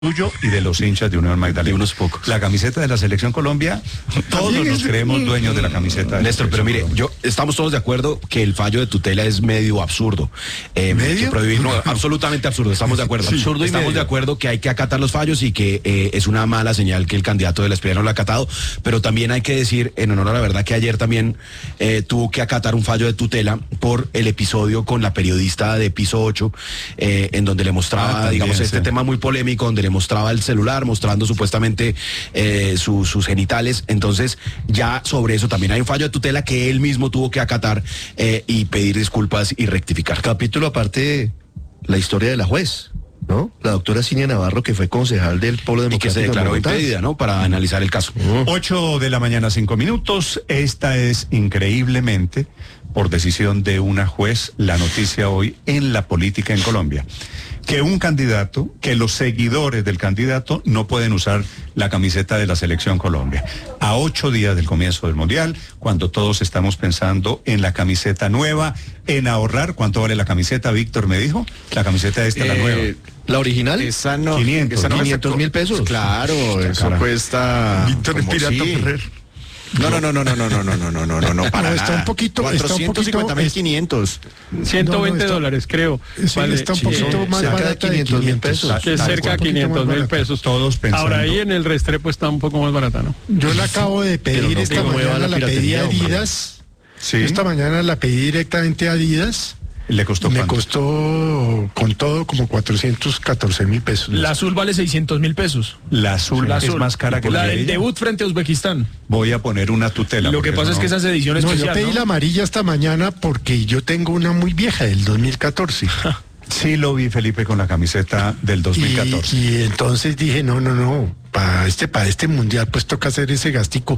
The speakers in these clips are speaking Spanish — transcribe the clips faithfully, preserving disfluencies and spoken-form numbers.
tuyo y de los hinchas de Unión Magdalena. De unos pocos. La camiseta de la Selección Colombia, todos nos es... creemos dueños de la camiseta. De Néstor, la pero mire, Colombia. yo estamos todos de acuerdo que el fallo de tutela es medio absurdo. Eh, ¿Medio? Prohibir, no, absolutamente absurdo, estamos de acuerdo. Sí, absurdo y estamos medio. de acuerdo que hay que acatar los fallos y que eh, es una mala señal que el candidato de la Espriella no lo ha acatado, pero también hay que decir, en honor a la verdad, que ayer también eh, tuvo que acatar un fallo de tutela por el episodio con la periodista de Piso ocho, eh, en donde le mostraba, Ah, también, digamos, este sí. tema muy polémico, donde le mostraba el celular, mostrando supuestamente eh, su, sus genitales. Entonces ya sobre eso también hay un fallo de tutela que él mismo tuvo que acatar eh, y pedir disculpas y rectificar. Capítulo aparte, la historia de la juez, ¿no? La doctora Cinia Navarro, que fue concejal del Polo Y Democrático. que se declaró de Bogotá. impedida, ¿no? Para analizar el caso. ocho de la mañana, cinco minutos. Esta es increíblemente, por decisión de una juez, la noticia hoy en la política en Colombia. Que un candidato, que los seguidores del candidato no pueden usar la camiseta de la Selección Colombia. A ocho días del comienzo del Mundial, cuando todos estamos pensando en la camiseta nueva, en ahorrar. ¿Cuánto vale la camiseta? Víctor me dijo. La camiseta esta, eh, la nueva. ¿La original? Esa no. quinientos, esa no ¿no? quinientos mil pesos. Claro, eso Caramba. cuesta. Víctor es como pirata sí. Ferrer. No, no, no, no, no, no, no, no, no, no, no, no, no, para No, está nada. un poquito- está un cuatrocientos cincuenta mil quinientos. ciento veinte No, no, está- dólares, creo. Sí, Vale, está un sí, poquito eh, más cerca de barata de quinientos mil quinientos. pesos. que es Tal cerca de cual. quinientos mil barata. pesos. Todos pensando. Ahora ahí en el Restrepo está un poco más barata, ¿no? Yo la acabo de Pero pedir no esta promueva mañana, la la pedí piratería, a hombre. Adidas. Sí. Esta mañana la pedí directamente a Adidas. Le costó Me cuánto? costó con todo como cuatrocientos catorce mil pesos. La azul vale seiscientos mil pesos. La azul La es azul. más cara que la, La de del ella. debut frente a Uzbekistán. Voy a poner una tutela. Lo que porque pasa es que no- esas ediciones No, yo especial, pedí ¿no? la amarilla esta mañana porque yo tengo una muy vieja del dos mil catorce. Sí lo vi, Felipe, con la camiseta del dos mil catorce. Y, y entonces dije, no, no, no, para este, para este mundial pues toca hacer ese gastico.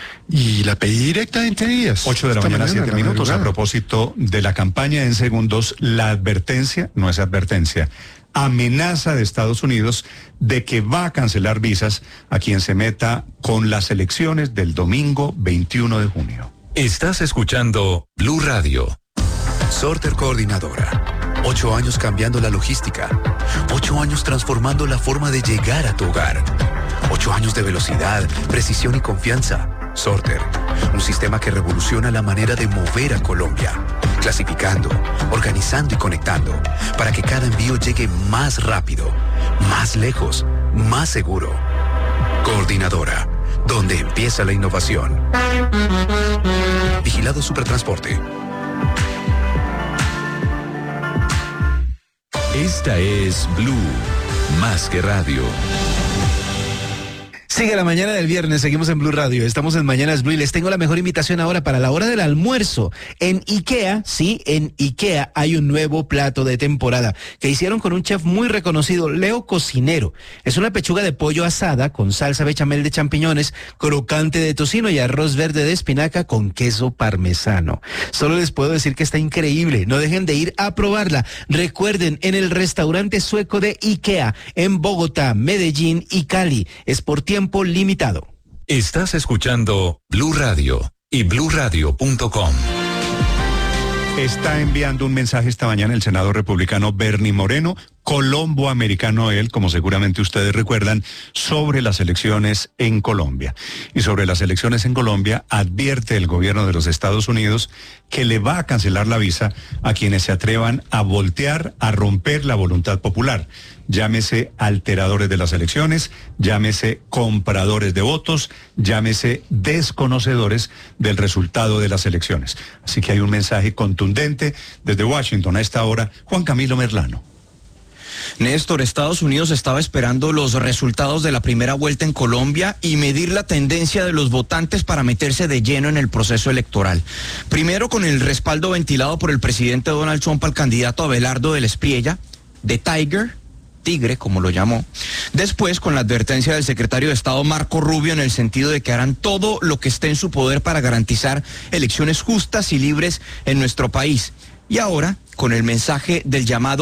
Y la pedí directamente a Díaz. ocho de la Esta mañana, siete la minutos. A madrugada. propósito de la campaña en segundos, la advertencia, no es advertencia, amenaza de Estados Unidos de que va a cancelar visas a quien se meta con las elecciones del domingo veintiuno de junio. Estás escuchando Blue Radio. Sorter Coordinadora. Ocho años cambiando la logística. Ocho años transformando la forma de llegar a tu hogar. Ocho años de velocidad, precisión y confianza. Sorter, un sistema que revoluciona la manera de mover a Colombia. Clasificando, organizando y conectando, para que cada envío llegue más rápido, más lejos, más seguro. Coordinadora, donde empieza la innovación. Vigilado Supertransporte. Esta es Blue, más que radio. Sigue la mañana del viernes, seguimos en Blue Radio, estamos en Mañanas Blue y les tengo la mejor invitación ahora para la hora del almuerzo. En IKEA, sí, en IKEA hay un nuevo plato de temporada que hicieron con un chef muy reconocido, Leo Cocinero. Es una pechuga de pollo asada con salsa bechamel de champiñones, crocante de tocino y arroz verde de espinaca con queso parmesano. Solo les puedo decir que está increíble, no dejen de ir a probarla. Recuerden, en el restaurante sueco de IKEA, en Bogotá, Medellín y Cali, es por tiempo limitado. Estás escuchando Blue Radio y blue radio punto com. Está enviando un mensaje esta mañana el senador republicano Bernie Moreno, colombo-americano él, como seguramente ustedes recuerdan, sobre las elecciones en Colombia. Y sobre las elecciones en Colombia advierte el gobierno de los Estados Unidos que le va a cancelar la visa a quienes se atrevan a voltear, a romper la voluntad popular. Llámese alteradores de las elecciones, llámese compradores de votos, llámese desconocedores del resultado de las elecciones. Así que hay un mensaje contundente desde Washington a esta hora. Juan Camilo Merlano. Néstor, Estados Unidos estaba esperando los resultados de la primera vuelta en Colombia y medir la tendencia de los votantes para meterse de lleno en el proceso electoral. Primero con el respaldo ventilado por el presidente Donald Trump al candidato Abelardo del Espriella, de Tiger, Tigre, como lo llamó. Después, con la advertencia del secretario de Estado Marco Rubio en el sentido de que harán todo lo que esté en su poder para garantizar elecciones justas y libres en nuestro país. Y ahora, con el mensaje del llamado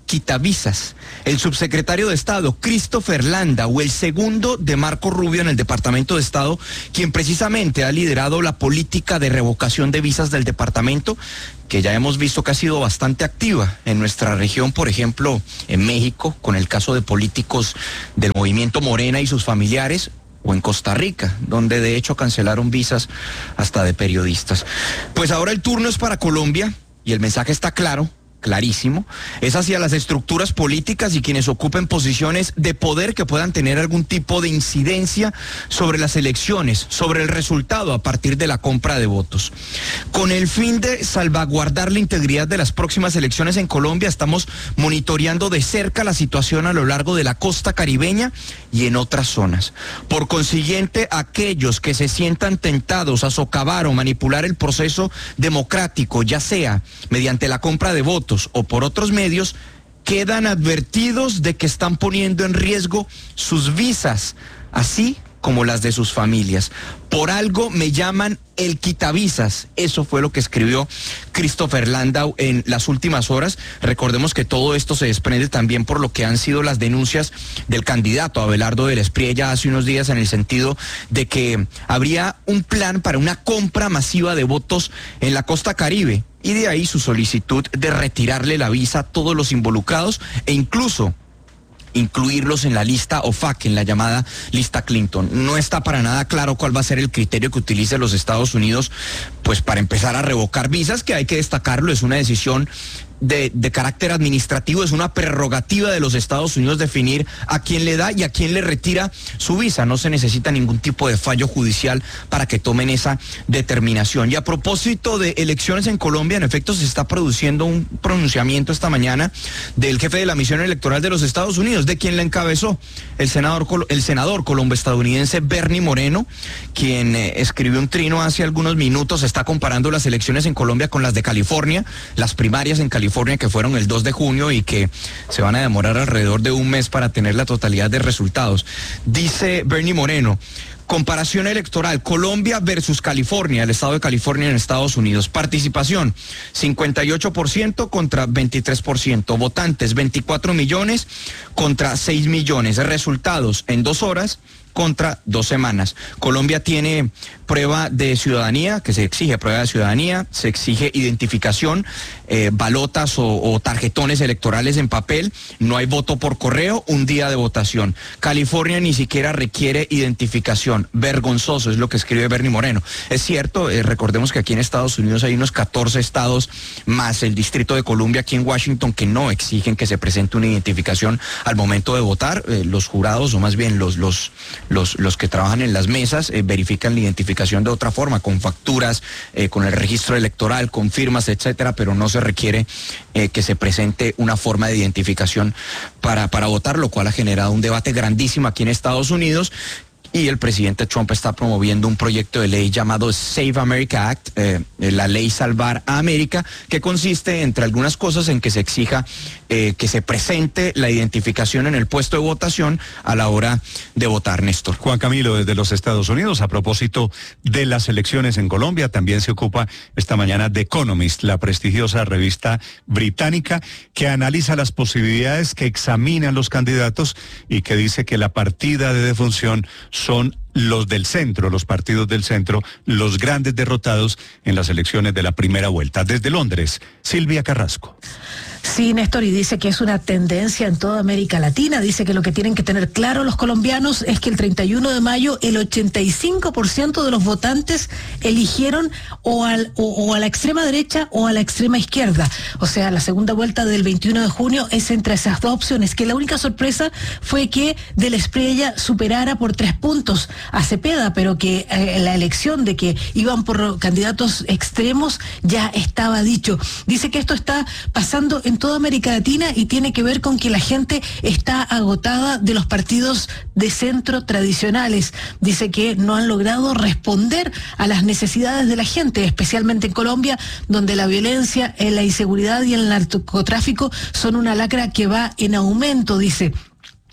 quitavisas. El subsecretario de Estado, Christopher Landau, el segundo de Marco Rubio en el Departamento de Estado, quien precisamente ha liderado la política de revocación de visas del departamento, que ya hemos visto que ha sido bastante activa en nuestra región, por ejemplo, en México, con el caso de políticos del movimiento Morena y sus familiares, o en Costa Rica, donde de hecho cancelaron visas hasta de periodistas. Pues ahora el turno es para Colombia, y el mensaje está claro, clarísimo, es hacia las estructuras políticas y quienes ocupen posiciones de poder que puedan tener algún tipo de incidencia sobre las elecciones, sobre el resultado a partir de la compra de votos. Con el fin de salvaguardar la integridad de las próximas elecciones en Colombia, estamos monitoreando de cerca la situación a lo largo de la costa caribeña y en otras zonas. Por consiguiente, aquellos que se sientan tentados a socavar o manipular el proceso democrático, ya sea mediante la compra de votos o por otros medios, quedan advertidos de que están poniendo en riesgo sus visas, así como las de sus familias. Por algo me llaman el quitavisas. Eso fue lo que escribió Christopher Landau en las últimas horas. Recordemos que todo esto se desprende también por lo que han sido las denuncias del candidato Abelardo del Espriella hace unos días, en el sentido de que habría un plan para una compra masiva de votos en la costa caribe, y de ahí su solicitud de retirarle la visa a todos los involucrados e incluso incluirlos en la lista O F A C, en la llamada lista Clinton. No está para nada claro cuál va a ser el criterio que utilice los Estados Unidos, pues para empezar a revocar visas, que hay que destacarlo, es una decisión De, de carácter administrativo, es una prerrogativa de los Estados Unidos definir a quién le da y a quién le retira su visa. No se necesita ningún tipo de fallo judicial para que tomen esa determinación. Y a propósito de elecciones en Colombia, en efecto se está produciendo un pronunciamiento esta mañana del jefe de la misión electoral de los Estados Unidos, de quien la encabezó, el senador, el senador colombo-estadounidense Bernie Moreno, quien eh, escribió un trino hace algunos minutos, está comparando las elecciones en Colombia con las de California, las primarias en California, que fueron el dos de junio y que se van a demorar alrededor de un mes para tener la totalidad de resultados. Dice Bernie Moreno: comparación electoral, Colombia versus California, el estado de California en Estados Unidos. Participación, cincuenta y ocho por ciento contra veintitrés por ciento. Votantes, veinticuatro millones contra seis millones. Resultados, en dos horas contra dos semanas. Colombia tiene prueba de ciudadanía, que se exige prueba de ciudadanía, se exige identificación, eh, balotas o, o tarjetones electorales en papel, no hay voto por correo, un día de votación. California ni siquiera requiere identificación. Vergonzoso, es lo que escribe Bernie Moreno. Es cierto, eh, recordemos que aquí en Estados Unidos hay unos catorce estados más el Distrito de Columbia aquí en Washington que no exigen que se presente una identificación al momento de votar. Eh, los jurados, o más bien los los Los, los que trabajan en las mesas eh, verifican la identificación de otra forma, con facturas, eh, con el registro electoral, con firmas, etcétera, pero no se requiere eh, que se presente una forma de identificación para, para votar, lo cual ha generado un debate grandísimo aquí en Estados Unidos. Y el presidente Trump está promoviendo un proyecto de ley llamado Save America Act, eh, la ley Salvar a América, que consiste, entre algunas cosas, en que se exija eh, que se presente la identificación en el puesto de votación a la hora de votar, Néstor. Juan Camilo, desde los Estados Unidos, a propósito de las elecciones en Colombia, también se ocupa esta mañana The Economist, la prestigiosa revista británica que analiza las posibilidades, que examinan los candidatos y que dice que la partida de defunción son los del centro, los partidos del centro, los grandes derrotados en las elecciones de la primera vuelta. Desde Londres, Silvia Carrasco. Sí, Néstor, y dice que es una tendencia en toda América Latina. Dice que lo que tienen que tener claro los colombianos es que el treinta y uno de mayo el ochenta y cinco por ciento de los votantes eligieron o, al, o, o a la extrema derecha o a la extrema izquierda. O sea, la segunda vuelta del veintiuno de junio es entre esas dos opciones, que la única sorpresa fue que Del Espriella superara por tres puntos a Cepeda, pero que eh, la elección de que iban por candidatos extremos ya estaba dicho. Dice que esto está pasando en toda América Latina y tiene que ver con que la gente está agotada de los partidos de centro tradicionales. Dice que no han logrado responder a las necesidades de la gente, especialmente en Colombia, donde la violencia, la inseguridad y el narcotráfico son una lacra que va en aumento, dice.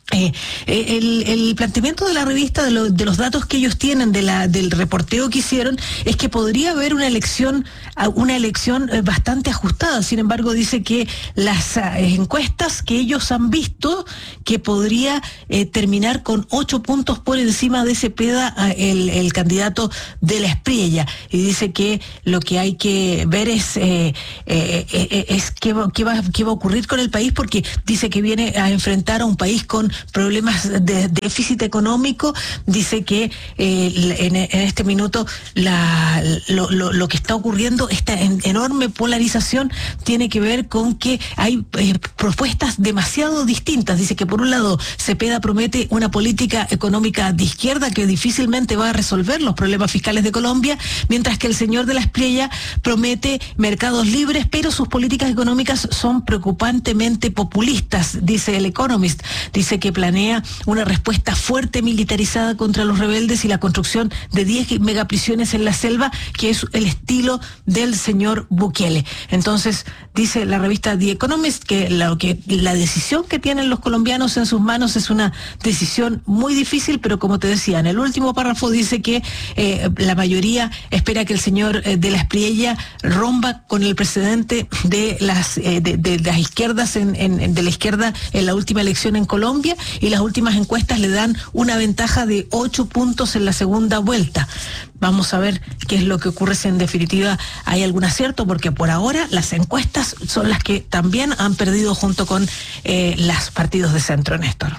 Eh, el, el planteamiento de la revista, de, lo, de los datos que ellos tienen, de la, del reporteo que hicieron, es que podría haber una elección, una elección bastante ajustada. Sin embargo, dice que las uh, encuestas que ellos han visto, que podría eh, terminar con ocho puntos por encima de Cepeda, uh, el, el candidato de la Espriella. Y dice que lo que hay que ver es, eh, eh, eh, es qué, qué, va, qué va a ocurrir con el país, porque dice que viene a enfrentar a un país con problemas de déficit económico. Dice que eh, en, en este minuto la, lo, lo, lo que está ocurriendo, esta en, enorme polarización, tiene que ver con que hay eh, propuestas demasiado distintas. Dice que por un lado Cepeda promete una política económica de izquierda que difícilmente va a resolver los problemas fiscales de Colombia, mientras que el señor de la Espriella promete mercados libres, pero sus políticas económicas son preocupantemente populistas, dice el Economist. Dice que planea una respuesta fuerte militarizada contra los rebeldes y la construcción de diez megaprisiones en la selva, que es el estilo del señor Bukele. Entonces, dice la revista The Economist que la, que la decisión que tienen los colombianos en sus manos es una decisión muy difícil, pero como te decía, en el último párrafo dice que eh, la mayoría espera que el señor eh, de la Espriella rompa con el precedente de las eh, de, de, de las izquierdas en, en, de la izquierda en la última elección en Colombia, y las últimas encuestas le dan una ventaja de ocho puntos en la segunda vuelta. Vamos a ver qué es lo que ocurre, si en definitiva hay algún acierto, porque por ahora las encuestas son las que también han perdido junto con eh, los partidos de centro, Néstor.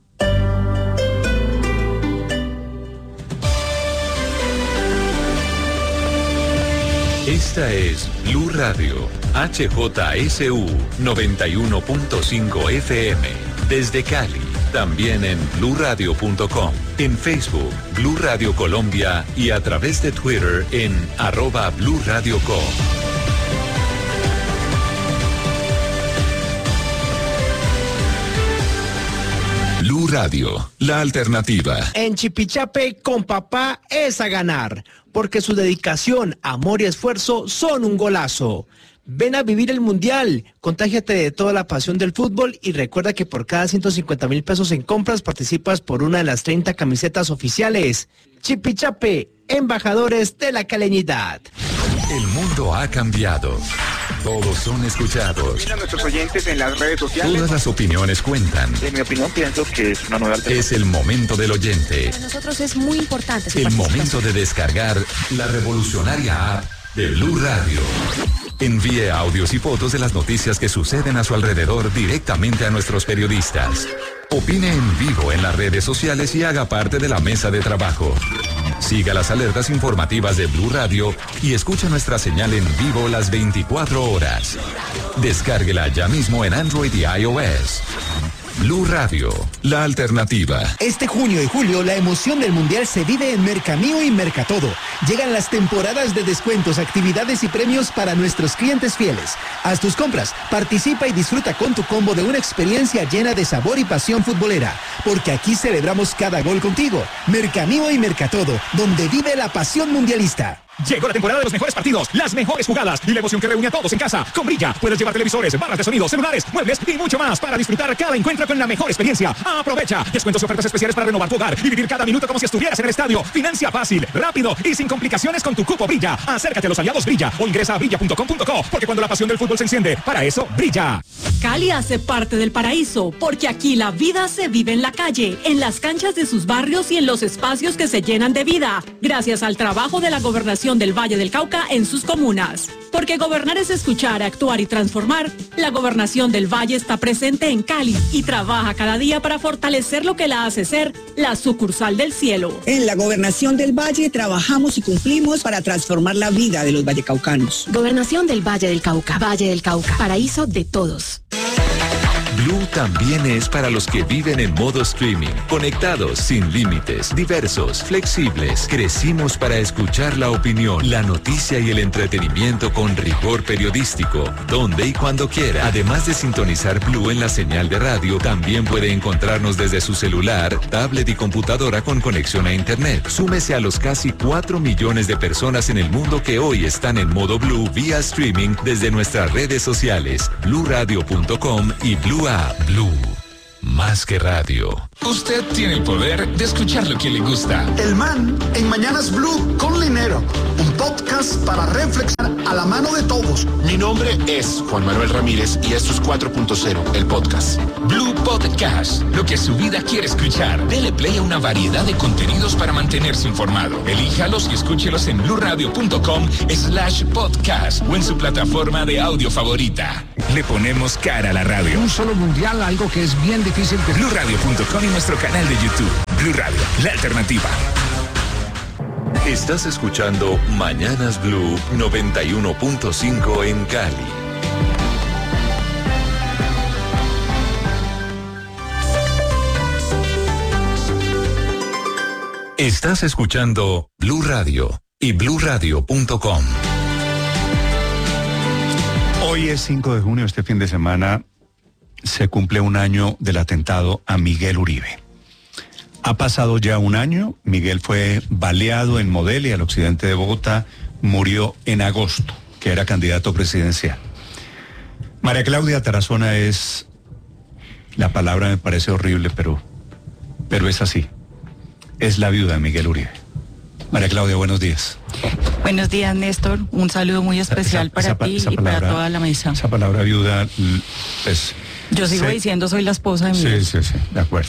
Esta es Blue Radio, H J S U noventa y uno punto cinco F M, desde Cali. También en blue radio punto com, en Facebook, Blue Radio Colombia y a través de Twitter en arroba Blue Radio Co. Blue Radio, la alternativa. En Chipichape, con papá es a ganar, porque su dedicación, amor y esfuerzo son un golazo. Ven a vivir el Mundial, contágiate de toda la pasión del fútbol y recuerda que por cada ciento cincuenta mil pesos en compras participas por una de las treinta camisetas oficiales. Chipichape, embajadores de la caleñidad. El mundo ha cambiado. Todos son escuchados. Mira a nuestros oyentes en las redes sociales. Todas las opiniones cuentan. En mi opinión, pienso que es una nueva alternativa. Es el momento del oyente. Para nosotros es muy importante su El participación. momento de descargar la revolucionaria app de Blue Radio. Envíe audios y fotos de las noticias que suceden a su alrededor directamente a nuestros periodistas. Opine en vivo en las redes sociales y haga parte de la mesa de trabajo. Siga las alertas informativas de Blue Radio y escucha nuestra señal en vivo las veinticuatro horas. Descárguela ya mismo en Android y iOS. Blue Radio, la alternativa. Este junio y julio la emoción del Mundial se vive en Mercamío y Mercatodo. Llegan las temporadas de descuentos, actividades y premios para nuestros clientes fieles. Haz tus compras, participa y disfruta con tu combo de una experiencia llena de sabor y pasión futbolera. Porque aquí celebramos cada gol contigo. Mercamío y Mercatodo, donde vive la pasión mundialista. Llegó la temporada de los mejores partidos, las mejores jugadas y la emoción que reúne a todos en casa. Con Brilla puedes llevar televisores, barras de sonido, celulares, muebles y mucho más para disfrutar cada encuentro con la mejor experiencia. Aprovecha descuentos y ofertas especiales para renovar tu hogar y vivir cada minuto como si estuvieras en el estadio. Financia fácil, rápido y sin complicaciones con tu cupo Brilla. Acércate a los aliados Brilla o ingresa a brilla punto com punto co, porque cuando la pasión del fútbol se enciende, para eso brilla. Cali hace parte del paraíso, porque aquí la vida se vive en la calle, en las canchas de sus barrios y en los espacios que se llenan de vida, gracias al trabajo de la Gobernación del Valle del Cauca en sus comunas. Porque gobernar es escuchar, actuar y transformar, la Gobernación del Valle está presente en Cali y trabaja cada día para fortalecer lo que la hace ser la sucursal del cielo. En la Gobernación del Valle trabajamos y cumplimos para transformar la vida de los vallecaucanos. Gobernación del Valle del Cauca. Valle del Cauca. Paraíso de todos. Blue también es para los que viven en modo streaming, conectados, sin límites, diversos, flexibles. Crecimos para escuchar la opinión, la noticia y el entretenimiento con rigor periodístico, donde y cuando quiera. Además de sintonizar Blue en la señal de radio, también puede encontrarnos desde su celular, tablet y computadora con conexión a internet. Súmese a los casi cuatro millones de personas en el mundo que hoy están en modo Blue vía streaming desde nuestras redes sociales, blue radio punto com y Blue App. Blue, más que radio. Usted tiene el poder de escuchar lo que le gusta. El Man en Mañanas Blue con Linero, un podcast para reflexionar a la mano de todos. Mi nombre es Juan Manuel Ramírez y esto es cuatro punto cero, el podcast. Blue Podcast, lo que su vida quiere escuchar. Dele play a una variedad de contenidos para mantenerse informado. Elíjalos y escúchelos en bluradio.com slash podcast o en su plataforma de audio favorita. Le ponemos cara a la radio. Un solo mundial, algo que es bien difícil de... blue radio punto com y nuestro canal de YouTube. Blue Radio, la alternativa. Estás escuchando Mañanas Blue noventa y uno punto cinco en Cali. Estás escuchando Blue Radio y blue radio punto com. Hoy es cinco de junio, este fin de semana se cumple un año del atentado a Miguel Uribe. Ha pasado ya un año, Miguel fue baleado en Modelia, al occidente de Bogotá, murió en agosto, que era candidato presidencial. María Claudia Tarazona es, la palabra me parece horrible, pero, pero es así, es la viuda de Miguel Uribe. María Claudia, buenos días. Buenos días, Néstor. Un saludo muy especial esa, para esa, ti esa y palabra, para toda la mesa. Esa palabra viuda, pues... Yo sigo se... diciendo, soy la esposa de Miguel. Sí, sí, sí, de acuerdo.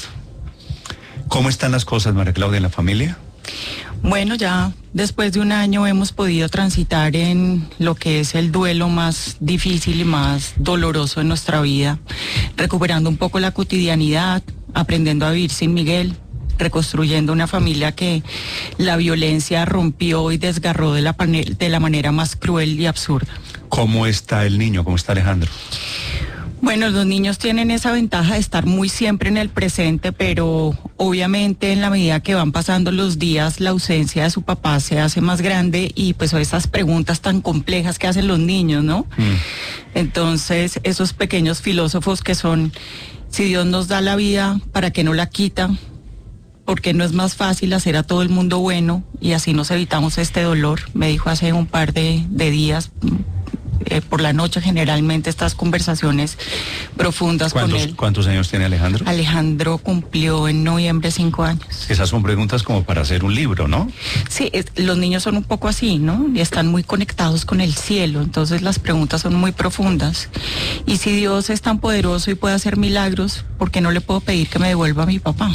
¿Cómo están las cosas, María Claudia, en la familia? Bueno, ya después de un año hemos podido transitar en lo que es el duelo más difícil y más doloroso de nuestra vida, recuperando un poco la cotidianidad, aprendiendo a vivir sin Miguel, reconstruyendo una familia que la violencia rompió y desgarró de la, de la manera más cruel y absurda. ¿Cómo está el niño? ¿Cómo está Alejandro? Bueno, los niños tienen esa ventaja de estar muy siempre en el presente, pero obviamente en la medida que van pasando los días, la ausencia de su papá se hace más grande y pues esas preguntas tan complejas que hacen los niños, ¿no? Mm. Entonces, esos pequeños filósofos que son, si Dios nos da la vida, ¿para qué no la quita? Porque no es más fácil hacer a todo el mundo bueno y así nos evitamos este dolor. Me dijo hace un par de, de días, eh, por la noche generalmente estas conversaciones profundas con él. ¿Cuántos años tiene Alejandro? Alejandro cumplió en noviembre cinco años. Esas son preguntas como para hacer un libro, ¿no? Sí, es, los niños son un poco así, ¿no? Y están muy conectados con el cielo, entonces las preguntas son muy profundas. Y si Dios es tan poderoso y puede hacer milagros, ¿por qué no le puedo pedir que me devuelva a mi papá?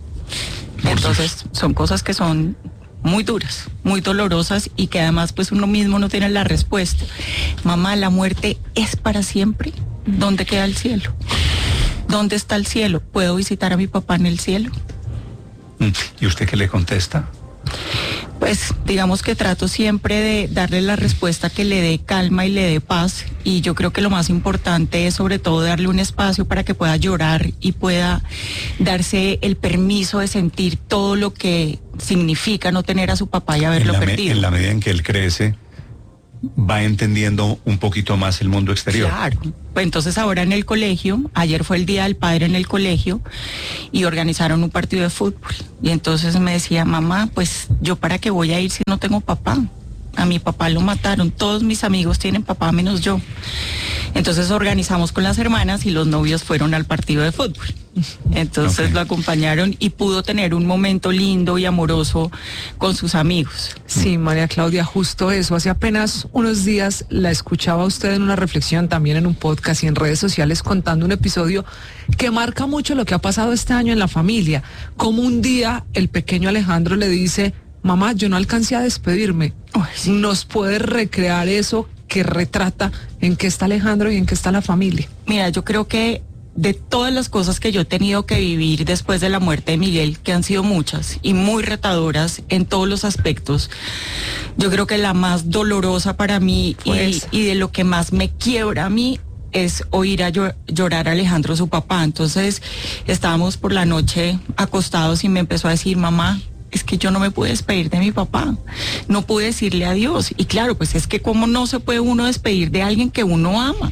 Entonces son cosas que son muy duras, muy dolorosas y que además pues uno mismo no tiene la respuesta. Mamá, ¿la muerte es para siempre? ¿Dónde queda el cielo? ¿Dónde está el cielo? ¿Puedo visitar a mi papá en el cielo? ¿Y usted qué le contesta? Pues digamos que trato siempre de darle la respuesta que le dé calma y le dé paz, y yo creo que lo más importante es sobre todo darle un espacio para que pueda llorar y pueda darse el permiso de sentir todo lo que significa no tener a su papá y haberlo perdido. En la medida en que él crece, va entendiendo un poquito más el mundo exterior. Claro. Pues entonces ahora en el colegio, ayer fue el Día del Padre en el colegio y organizaron un partido de fútbol. Y entonces me decía, mamá, pues yo para qué voy a ir si no tengo papá. A mi papá lo mataron, todos mis amigos tienen papá menos yo. Entonces organizamos con las hermanas y los novios fueron al partido de fútbol. Entonces okay. Lo acompañaron y pudo tener un momento lindo y amoroso con sus amigos. Sí, María Claudia, justo eso. Hace apenas unos días la escuchaba usted en una reflexión, también en un podcast y en redes sociales, contando un episodio que marca mucho lo que ha pasado este año en la familia. Como un día el pequeño Alejandro le dice, mamá, yo no alcancé a despedirme. Ay, sí. ¿Nos puede recrear eso que retrata en qué está Alejandro y en qué está la familia? Mira, yo creo que de todas las cosas que yo he tenido que vivir después de la muerte de Miguel, que han sido muchas y muy retadoras en todos los aspectos, yo creo que la más dolorosa para mí y, y de lo que más me quiebra a mí es oír a llorar a Alejandro, su papá. Entonces estábamos por la noche acostados y me empezó a decir, mamá, es que yo no me pude despedir de mi papá, no pude decirle adiós. Y claro, pues es que cómo no se puede uno despedir de alguien que uno ama.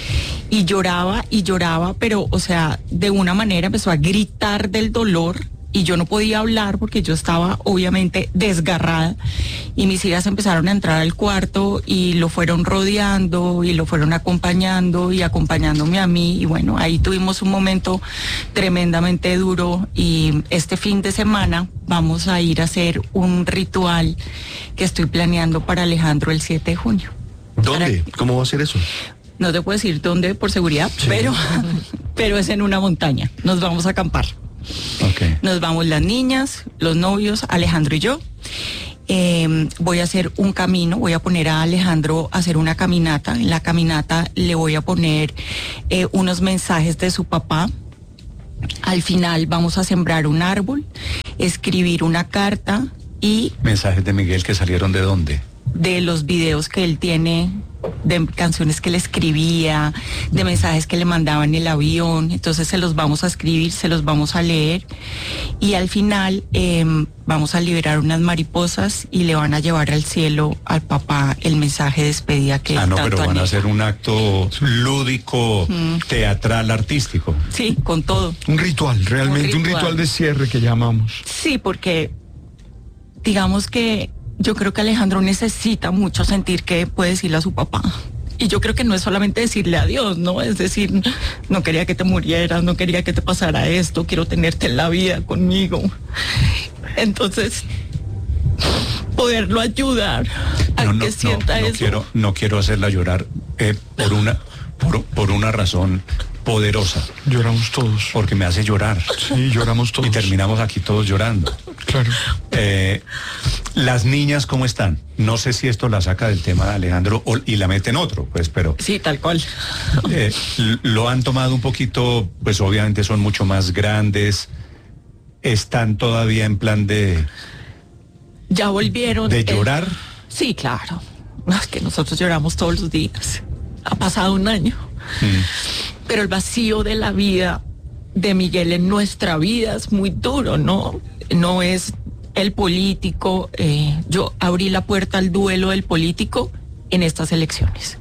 Y lloraba y lloraba, pero, o sea, de una manera empezó a gritar del dolor y yo no podía hablar porque yo estaba obviamente desgarrada y mis hijas empezaron a entrar al cuarto y lo fueron rodeando y lo fueron acompañando y acompañándome a mí y bueno, ahí tuvimos un momento tremendamente duro y este fin de semana vamos a ir a hacer un ritual que estoy planeando para Alejandro el siete de junio. ¿Dónde? Para... ¿Cómo va a ser eso? No te puedo decir dónde por seguridad, sí. pero, pero es en una montaña, nos vamos a acampar. Okay. Nos vamos las niñas, los novios, Alejandro y yo. Eh, voy a hacer un camino, voy a poner a Alejandro a hacer una caminata. En la caminata le voy a poner eh, unos mensajes de su papá. Al final vamos a sembrar un árbol, escribir una carta y... ¿Mensajes de Miguel que salieron de dónde? De los videos que él tiene, de canciones que le escribía, de mensajes que le mandaba en el avión. Entonces se los vamos a escribir, se los vamos a leer y al final eh, vamos a liberar unas mariposas y le van a llevar al cielo al papá el mensaje de despedida que ah, no, tanto pero van anhela. a hacer un acto lúdico, mm. teatral, artístico. Sí, con todo. Un ritual, realmente un ritual. un ritual de cierre que llamamos. Sí, porque digamos que yo creo que Alejandro necesita mucho sentir que puede decirle a su papá. Y yo creo que no es solamente decirle adiós, ¿no? Es decir, no quería que te murieras, no quería que te pasara esto, quiero tenerte en la vida conmigo. Entonces, poderlo ayudar a no, no, que sienta no, no eso. Quiero, no quiero hacerla llorar eh, por una, por, por una razón poderosa. Lloramos todos. Porque me hace llorar. Sí, lloramos todos. Y terminamos aquí todos llorando. Claro. Eh, las niñas, ¿cómo están? No sé si esto la saca del tema de Alejandro o, y la mete en otro, pues, pero... Sí, tal cual. Eh, lo han tomado un poquito, pues obviamente son mucho más grandes. Están todavía en plan de... Ya volvieron. ¿De llorar? El... Sí, claro. Es que nosotros lloramos todos los días. Ha pasado un año. Mm. Pero el vacío de la vida de Miguel en nuestra vida es muy duro, ¿no? No es el político. Eh, yo abrí la puerta al duelo del político en estas elecciones,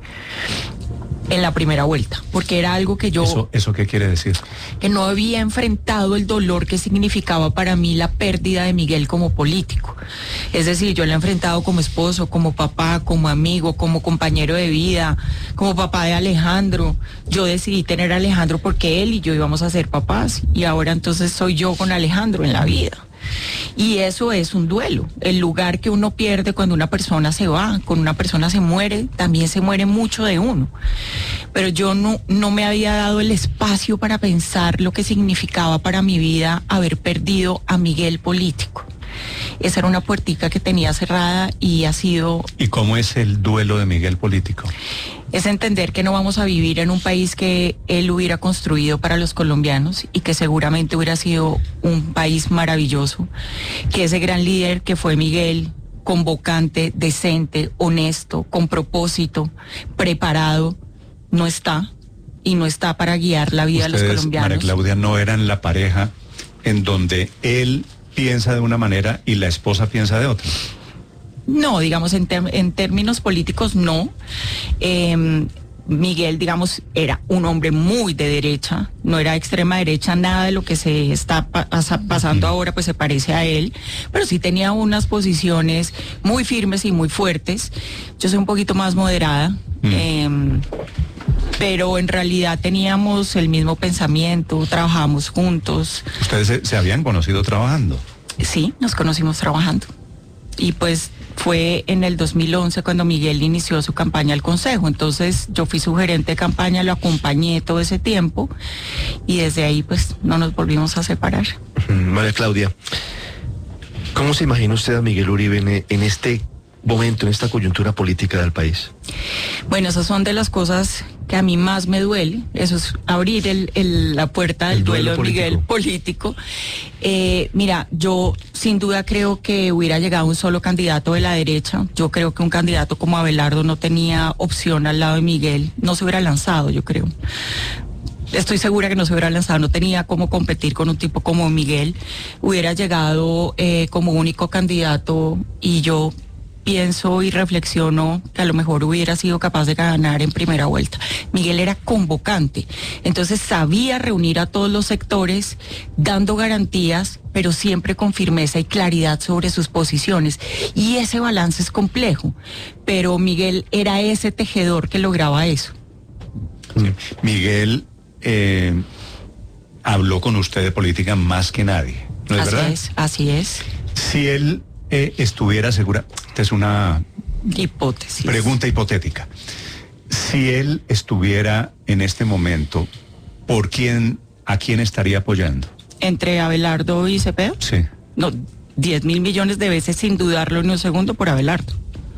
en la primera vuelta, porque era algo que yo... ¿Eso, eso qué quiere decir? Que no había enfrentado el dolor que significaba para mí la pérdida de Miguel como político. Es decir, yo lo he enfrentado como esposo, como papá, como amigo, como compañero de vida, como papá de Alejandro. Yo decidí tener a Alejandro porque él y yo íbamos a ser papás, y ahora entonces soy yo con Alejandro en la vida. Y eso es un duelo. El lugar que uno pierde cuando una persona se va, cuando una persona se muere, también se muere mucho de uno. Pero yo no, no me había dado el espacio para pensar lo que significaba para mi vida haber perdido a Miguel político. Esa era una puertica que tenía cerrada y ha sido... ¿Y cómo es el duelo de Miguel político? Es entender que no vamos a vivir en un país que él hubiera construido para los colombianos y que seguramente hubiera sido un país maravilloso, que ese gran líder que fue Miguel, convocante, decente, honesto, con propósito, preparado, no está, y no está para guiar la vida Ustedes, de los colombianos. María Claudia, no eran la pareja en donde él piensa de una manera y la esposa piensa de otra. No, digamos, en, ter en términos políticos no. Eh, Miguel, digamos, era un hombre muy de derecha, no era extrema derecha, nada de lo que se está pa pasando ahora pues se parece a él, pero sí tenía unas posiciones muy firmes y muy fuertes. Yo soy un poquito más moderada, mm. eh, pero en realidad teníamos el mismo pensamiento, trabajábamos juntos. ¿Ustedes se, se habían conocido trabajando? Sí, nos conocimos trabajando. Y pues fue en el dos mil once cuando Miguel inició su campaña al Consejo. Entonces yo fui su gerente de campaña, lo acompañé todo ese tiempo y desde ahí pues no nos volvimos a separar. María Claudia, ¿cómo se imagina usted a Miguel Uribe en, en este momento, en esta coyuntura política del país? Bueno, esas son de las cosas que a mí más me duele. Eso es abrir el, el, la puerta del duelo, duelo de Miguel político. Eh, mira, yo sin duda creo que hubiera llegado un solo candidato de la derecha. Yo creo que un candidato como Abelardo no tenía opción al lado de Miguel. No se hubiera lanzado, yo creo. Estoy segura que no se hubiera lanzado, no tenía cómo competir con un tipo como Miguel. Hubiera llegado eh, como único candidato y yo pienso y reflexiono que a lo mejor hubiera sido capaz de ganar en primera vuelta. Miguel era convocante, entonces sabía reunir a todos los sectores, dando garantías, pero siempre con firmeza y claridad sobre sus posiciones. Y ese balance es complejo, pero Miguel era ese tejedor que lograba eso. Miguel eh, habló con usted de política más que nadie, ¿no es así verdad? Es, así es. Si él eh, estuviera segura, esta es una hipótesis, pregunta hipotética. Si él estuviera en este momento, ¿por quién, a quién estaría apoyando? ¿Entre Abelardo y Cepeda? Sí. No, diez mil millones de veces sin dudarlo ni un segundo por Abelardo.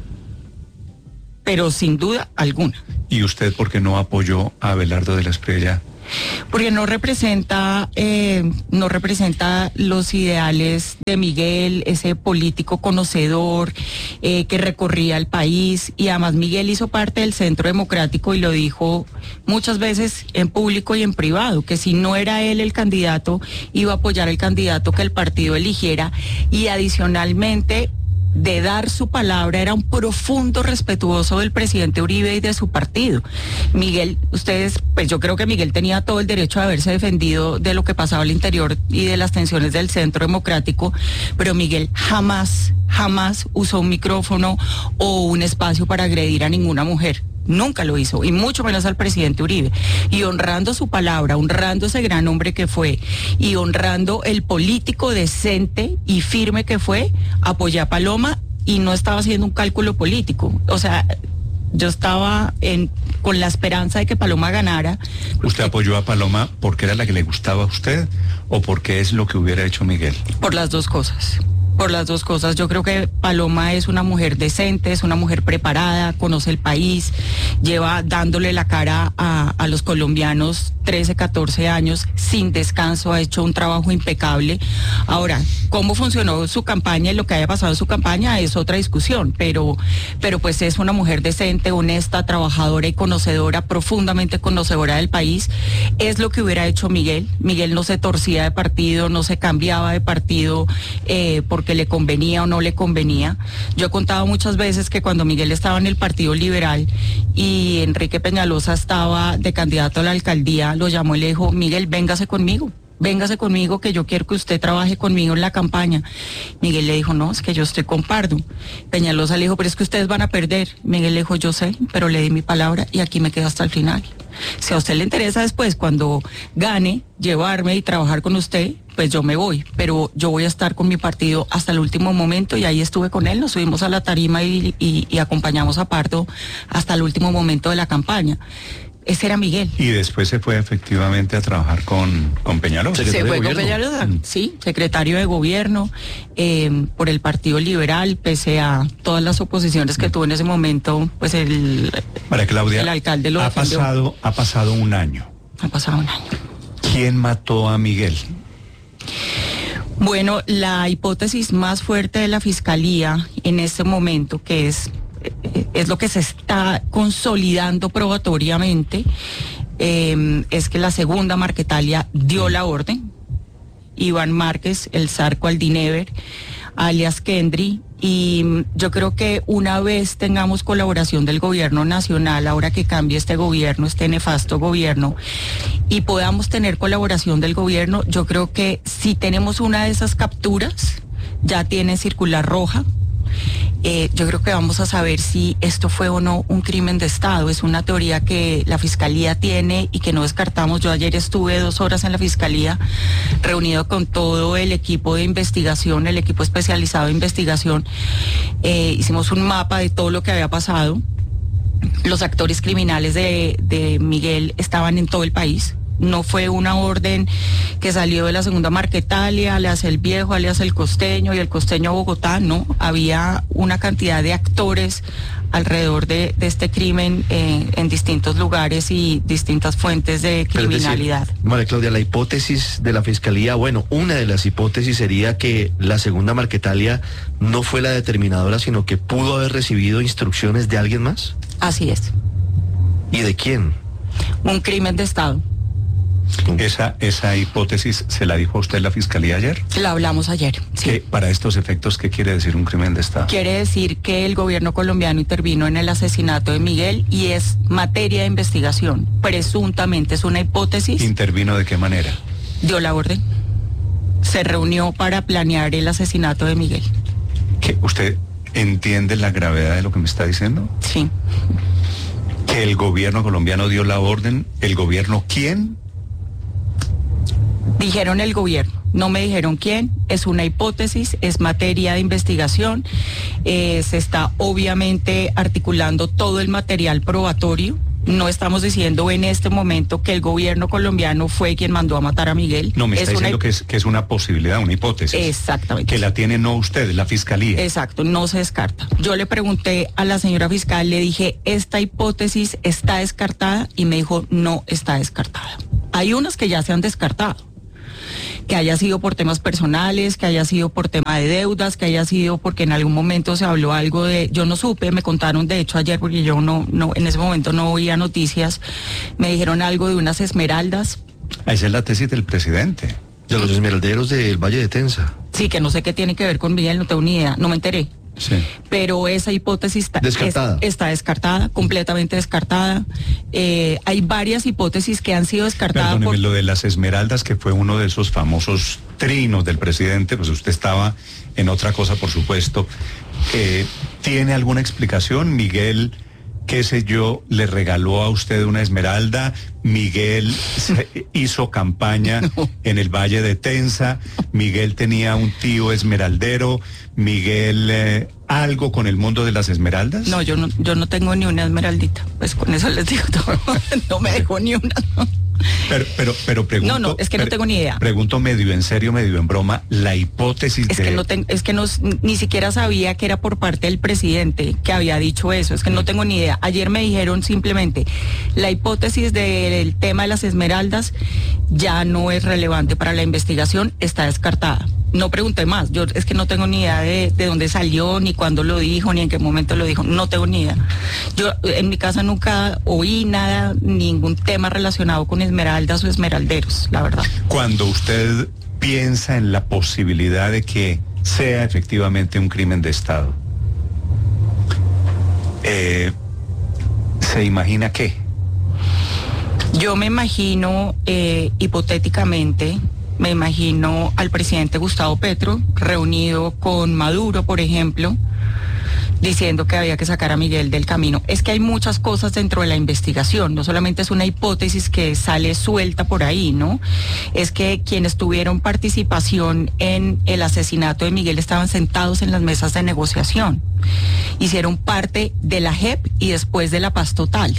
Pero sin duda alguna. ¿Y usted por qué no apoyó a Abelardo de la Espriella? Porque no representa, eh, no representa los ideales de Miguel, ese político conocedor eh, que recorría el país, y además Miguel hizo parte del Centro Democrático y lo dijo muchas veces en público y en privado, que si no era él el candidato, iba a apoyar el candidato que el partido eligiera, y adicionalmente de dar su palabra, era un profundo respetuoso del presidente Uribe y de su partido. Miguel, ustedes, pues yo creo que Miguel tenía todo el derecho de haberse defendido de lo que pasaba al interior y de las tensiones del Centro Democrático, pero Miguel jamás, jamás usó un micrófono o un espacio para agredir a ninguna mujer. Nunca lo hizo, y mucho menos al presidente Uribe. Y honrando su palabra, honrando ese gran hombre que fue, y honrando el político decente y firme que fue, apoyé a Paloma y no estaba haciendo un cálculo político. O sea, yo estaba en, con la esperanza de que Paloma ganara. ¿Usted apoyó a Paloma porque era la que le gustaba a usted o porque es lo que hubiera hecho Miguel? Por las dos cosas. Por las dos cosas. Yo creo que Paloma es una mujer decente, es una mujer preparada, conoce el país, lleva dándole la cara a, a los colombianos trece, catorce años sin descanso, ha hecho un trabajo impecable. Ahora, cómo funcionó su campaña y lo que haya pasado en su campaña es otra discusión, pero, pero pues es una mujer decente, honesta, trabajadora y conocedora, profundamente conocedora del país. Es lo que hubiera hecho Miguel. Miguel no se torcía de partido, no se cambiaba de partido eh, por que le convenía o no le convenía. Yo he contado muchas veces que cuando Miguel estaba en el Partido Liberal y Enrique Peñalosa estaba de candidato a la alcaldía, lo llamó y le dijo: Miguel, véngase conmigo, véngase conmigo, que yo quiero que usted trabaje conmigo en la campaña. Miguel le dijo: no, es que yo estoy con Pardo. Peñalosa le dijo: pero es que ustedes van a perder. Miguel le dijo: yo sé, pero le di mi palabra y aquí me quedo hasta el final. Si a usted le interesa después, cuando gane, llevarme y trabajar con usted, pues yo me voy, pero yo voy a estar con mi partido hasta el último momento, y ahí estuve con él, nos subimos a la tarima y, y, y acompañamos a Pardo hasta el último momento de la campaña. Ese era Miguel. Y después se fue efectivamente a trabajar con, con Peñalosa. Se fue con Peñalosa, mm. sí, secretario de gobierno eh, por el Partido Liberal, pese a todas las oposiciones que mm. tuvo en ese momento, pues el, María Claudia, el alcalde lo ha defendió. pasado, ha pasado un año. Ha pasado un año. ¿Quién mató a Miguel? Bueno, la hipótesis más fuerte de la Fiscalía en este momento, que es es lo que se está consolidando probatoriamente, eh, es que la segunda Marquetalia dio la orden. Iván Márquez, el Zarco Aldinever, alias Kendry, y yo creo que una vez tengamos colaboración del gobierno nacional, ahora que cambie este gobierno, este nefasto gobierno, y podamos tener colaboración del gobierno, yo creo que si tenemos una de esas capturas, ya tiene circular roja. Eh, yo creo que vamos a saber si esto fue o no un crimen de Estado. Es una teoría que la Fiscalía tiene y que no descartamos. Yo ayer estuve dos horas en la Fiscalía, reunido con todo el equipo de investigación, el equipo especializado de investigación. Eh, hicimos un mapa de todo lo que había pasado. Los actores criminales de, de Miguel estaban en todo el país. No fue una orden que salió de la segunda Marquetalia, alias el Viejo, alias el Costeño y el Costeño a Bogotá, no. Había una cantidad de actores alrededor de, de este crimen eh, en distintos lugares y distintas fuentes de criminalidad. Decir, María Claudia, la hipótesis de la Fiscalía, bueno, una de las hipótesis sería que la segunda Marquetalia no fue la determinadora, sino que pudo haber recibido instrucciones de alguien más. Así es. ¿Y de quién? Un crimen de Estado. Esa, esa hipótesis se la dijo a usted la Fiscalía ayer. La hablamos ayer, sí. ¿Qué, para estos efectos, ¿qué quiere decir un crimen de Estado? Quiere decir que el gobierno colombiano intervino en el asesinato de Miguel y es materia de investigación. Presuntamente es una hipótesis. ¿Intervino de qué manera? Dio la orden. Se reunió para planear el asesinato de Miguel. ¿Qué, ¿Usted entiende la gravedad de lo que me está diciendo? Sí. ¿Que el gobierno colombiano dio la orden? ¿El gobierno quién? Dijeron el gobierno, no me dijeron quién, es una hipótesis, es materia de investigación, eh, se está obviamente articulando todo el material probatorio. No estamos diciendo en este momento que el gobierno colombiano fue quien mandó a matar a Miguel. No, me está es diciendo una... que, es, que es una posibilidad, una hipótesis. Exactamente. Que la tiene no usted, la Fiscalía. Exacto, no se descarta. Yo le pregunté a la señora fiscal, le dije, ¿esta hipótesis está descartada? Y me dijo, no está descartada. Hay unas que ya se han descartado. Que haya sido por temas personales, que haya sido por tema de deudas, que haya sido porque en algún momento se habló algo de, yo no supe, me contaron de hecho ayer porque yo no, no en ese momento no oía noticias, me dijeron algo de unas esmeraldas. Esa es la tesis del presidente. De los esmeralderos del Valle de Tensa. Sí, que no sé qué tiene que ver con Miguel, no tengo ni idea, no me enteré. Sí. Pero esa hipótesis está descartada. Es, está descartada, completamente descartada. Eh, hay varias hipótesis que han sido descartadas. Perdóneme, por... lo de las esmeraldas, que fue uno de esos famosos trinos del presidente, pues usted estaba en otra cosa, por supuesto. Eh, ¿Tiene alguna explicación? Miguel, qué sé yo, le regaló a usted una esmeralda. Miguel se hizo campaña no. en el Valle de Tensa. Miguel tenía un tío esmeraldero. Miguel, eh, ¿algo con el mundo de las esmeraldas? No, yo no, yo no tengo ni una esmeraldita. Pues con eso les digo todo. No me dejó ni una. Pero, pero, pero pregunto. No, no, es que no tengo ni idea. Pregunto medio en serio, medio en broma, la hipótesis es de... Que no ten, es que no, ni siquiera sabía que era por parte del presidente que había dicho eso. Es que no tengo ni idea. Ayer me dijeron simplemente, la hipótesis del tema de las esmeraldas ya no es relevante para la investigación, está descartada. No pregunté más, yo es que no tengo ni idea de, de dónde salió, ni cuándo lo dijo, ni en qué momento lo dijo, no tengo ni idea. Yo en mi casa nunca oí nada, ningún tema relacionado con esmeraldas o esmeralderos, la verdad. Cuando usted piensa en la posibilidad de que sea efectivamente un crimen de Estado, eh, ¿se imagina qué? Yo me imagino, eh, hipotéticamente, me imagino al presidente Gustavo Petro reunido con Maduro, por ejemplo, diciendo que había que sacar a Miguel del camino. Es que hay muchas cosas dentro de la investigación, no solamente es una hipótesis que sale suelta por ahí, ¿no? Es que quienes tuvieron participación en el asesinato de Miguel estaban sentados en las mesas de negociación, hicieron parte de la J E P y después de la paz total.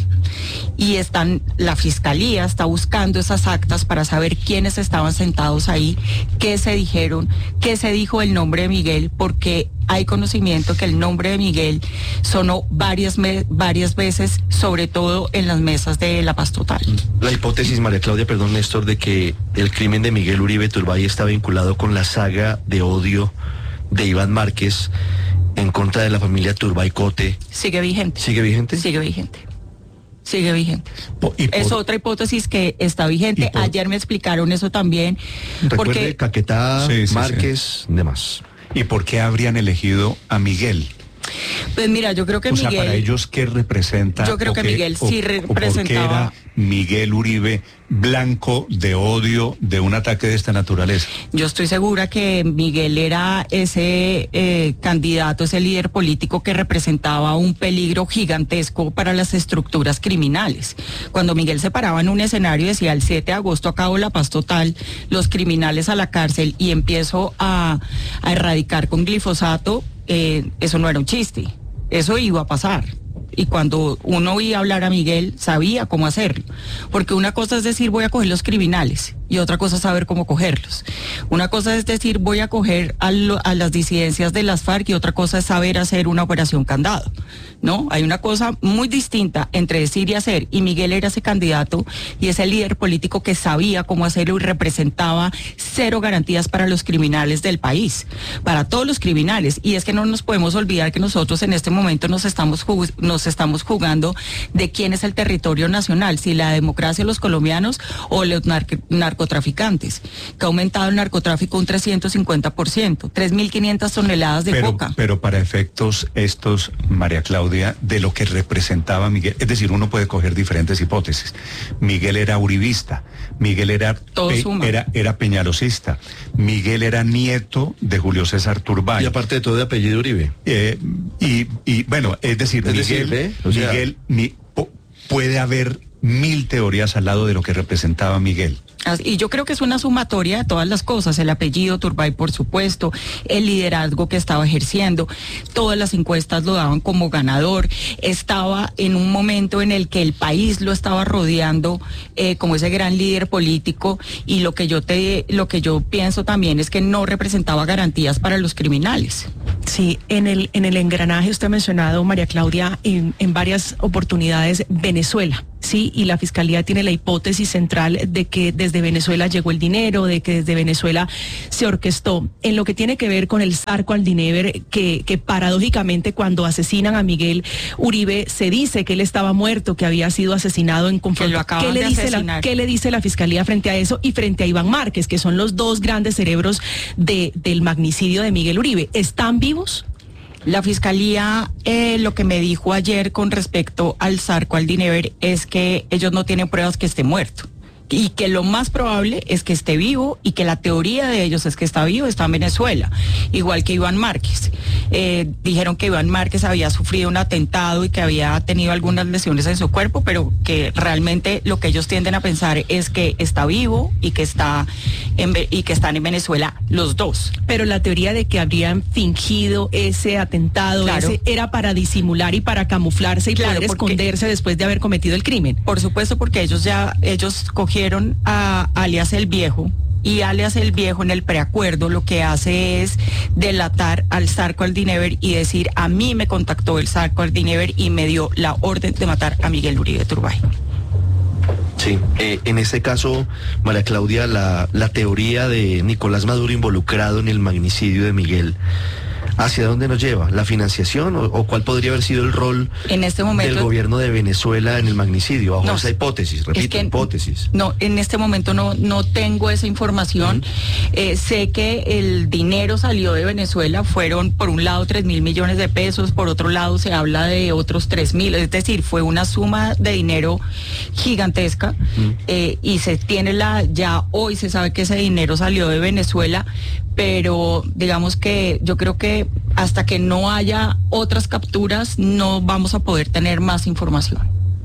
Y están, la fiscalía está buscando esas actas para saber quiénes estaban sentados ahí, qué se dijeron, qué se dijo el nombre de Miguel, porque hay conocimiento que el nombre de Miguel sonó varias, varias veces, sobre todo en las mesas de la paz total. La hipótesis, María Claudia, perdón, Néstor, de que el crimen de Miguel Uribe Turbay está vinculado con la saga de odio de Iván Márquez en contra de la familia Turbay Cote. Sigue vigente. ¿Sigue vigente? Sigue vigente. Sigue vigente. Por, es otra hipótesis que está vigente. Por, Ayer me explicaron eso también. Recuerde, porque Caquetá, sí, sí, Márquez, sí. demás. ¿Y por qué habrían elegido a Miguel? Pues mira, yo creo que o Miguel... O sea, para ellos, ¿qué representa? Yo creo que, que Miguel sí o, representaba... ¿Por qué era Miguel Uribe blanco de odio de un ataque de esta naturaleza? Yo estoy segura que Miguel era ese eh, candidato, ese líder político que representaba un peligro gigantesco para las estructuras criminales. Cuando Miguel se paraba en un escenario y decía, el siete de agosto acabo la paz total, los criminales a la cárcel y empiezo a, a erradicar con glifosato, Eh, eso no era un chiste, eso iba a pasar. Y cuando uno oía hablar a Miguel, sabía cómo hacerlo. Porque una cosa es decir, voy a coger los criminales, y otra cosa es saber cómo cogerlos. Una cosa es decir, voy a coger a, lo, a las disidencias de las FARC, y otra cosa es saber hacer una operación candado, ¿no? Hay una cosa muy distinta entre decir y hacer, y Miguel era ese candidato y ese líder político que sabía cómo hacerlo y representaba cero garantías para los criminales del país, para todos los criminales. Y es que no nos podemos olvidar que nosotros en este momento nos estamos nos estamos jugando de quién es el territorio nacional, si la democracia de los colombianos o los narc- narcotraficantes, que ha aumentado el narcotráfico un trescientos cincuenta por ciento, tres mil quinientas toneladas de pero, coca. Pero para efectos estos, María Claudia, de lo que representaba Miguel, es decir, uno puede coger diferentes hipótesis. Miguel era uribista, Miguel era, pe, era, era peñalosista, Miguel era nieto de Julio César Turbay. Y aparte de todo de apellido Uribe. Eh, y, y bueno, es decir, Es Miguel, decir, ¿eh? O sea, Miguel mi, po, puede haber mil teorías al lado de lo que representaba Miguel. Y yo creo que es una sumatoria de todas las cosas, el apellido Turbay, por supuesto, el liderazgo que estaba ejerciendo, todas las encuestas lo daban como ganador, estaba en un momento en el que el país lo estaba rodeando eh, como ese gran líder político, y lo que yo te, lo que yo pienso también es que no representaba garantías para los criminales. Sí, en el, en el engranaje usted ha mencionado, María Claudia, en, en varias oportunidades Venezuela, sí, y la Fiscalía tiene la hipótesis central de que desde Venezuela llegó el dinero, de que desde Venezuela se orquestó. En lo que tiene que ver con el Zarco Aldinever, que, que paradójicamente cuando asesinan a Miguel Uribe se dice que él estaba muerto, que había sido asesinado en confronto. ¿Qué le dice la, ¿Qué le dice la Fiscalía frente a eso y frente a Iván Márquez, que son los dos grandes cerebros de, del magnicidio de Miguel Uribe? ¿Están vivos? La Fiscalía eh, lo que me dijo ayer con respecto al Zarco Aldinever es que ellos no tienen pruebas que esté muerto, y que lo más probable es que esté vivo, y que la teoría de ellos es que está vivo, está en Venezuela, igual que Iván Márquez. Eh, dijeron que Iván Márquez había sufrido un atentado y que había tenido algunas lesiones en su cuerpo, pero que realmente lo que ellos tienden a pensar es que está vivo y que está en, y que están en Venezuela los dos. Pero la teoría de que habrían fingido ese atentado, Claro. ese era para disimular y para camuflarse y Claro, poder porque- esconderse después de haber cometido el crimen. Por supuesto, porque ellos ya, ellos cogieron a alias el Viejo, y alias el Viejo en el preacuerdo lo que hace es delatar al Zarco Aldinever y decir: a mí me contactó el Zarco Aldinever y me dio la orden de matar a Miguel Uribe Turbay. Sí, eh, en este caso, María Claudia, la, la teoría de Nicolás Maduro involucrado en el magnicidio de Miguel, ¿hacia dónde nos lleva? ¿La financiación o, o cuál podría haber sido el rol En este momento del gobierno de Venezuela en el magnicidio? Bajo No, esa hipótesis, repito, es que- hipótesis. No, en este momento no, no tengo esa información. Eh, sé que el dinero salió de Venezuela, fueron por un lado tres mil millones de pesos, por otro lado se habla de otros tres mil, es decir, fue una suma de dinero gigantesca, eh, y se tiene la, ya hoy se sabe que ese dinero salió de Venezuela, pero digamos que yo creo que hasta que no haya otras capturas no vamos a poder tener más información.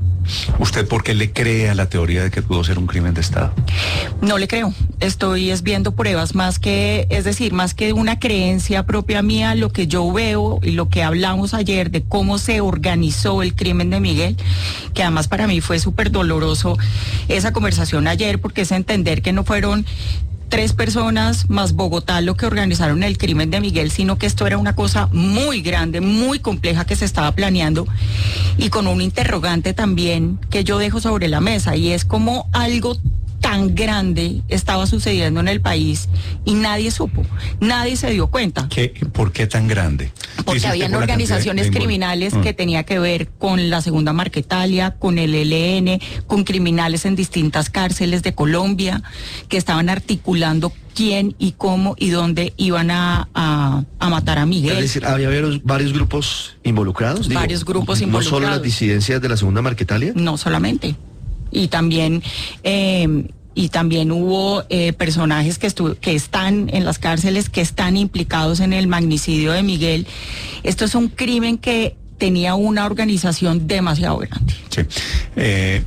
¿Usted por qué le cree a la teoría de que pudo ser un crimen de Estado? No le creo, estoy es viendo pruebas más que, es decir, más que una creencia propia mía, lo que yo veo y lo que hablamos ayer de cómo se organizó el crimen de Miguel, que además para mí fue súper doloroso esa conversación ayer, porque es entender que no fueron tres personas más Bogotá lo que organizaron el crimen de Miguel, sino que esto era una cosa muy grande, muy compleja que se estaba planeando, y con un interrogante también que yo dejo sobre la mesa, y es como algo tan grande estaba sucediendo en el país y nadie supo, nadie se dio cuenta. ¿Qué, ¿Por qué tan grande? Porque ¿Dice usted habían por la organizaciones cantidad de invol- criminales Mm. que tenía que ver con la Segunda Marquetalia, con el E L N, con criminales en distintas cárceles de Colombia, que estaban articulando quién y cómo y dónde iban a, a, a matar a Miguel. Es decir, había varios, varios grupos involucrados. Digo, Varios grupos No solo involucrados. las disidencias de la Segunda Marquetalia. No solamente. Y también eh, y también hubo eh, personajes que estu que están en las cárceles, que están implicados en el magnicidio de Miguel. Esto es un crimen que tenía una organización demasiado grande. Sí. Eh,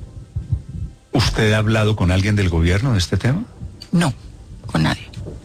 ¿Usted ha hablado con alguien del gobierno de este tema? No, con nadie.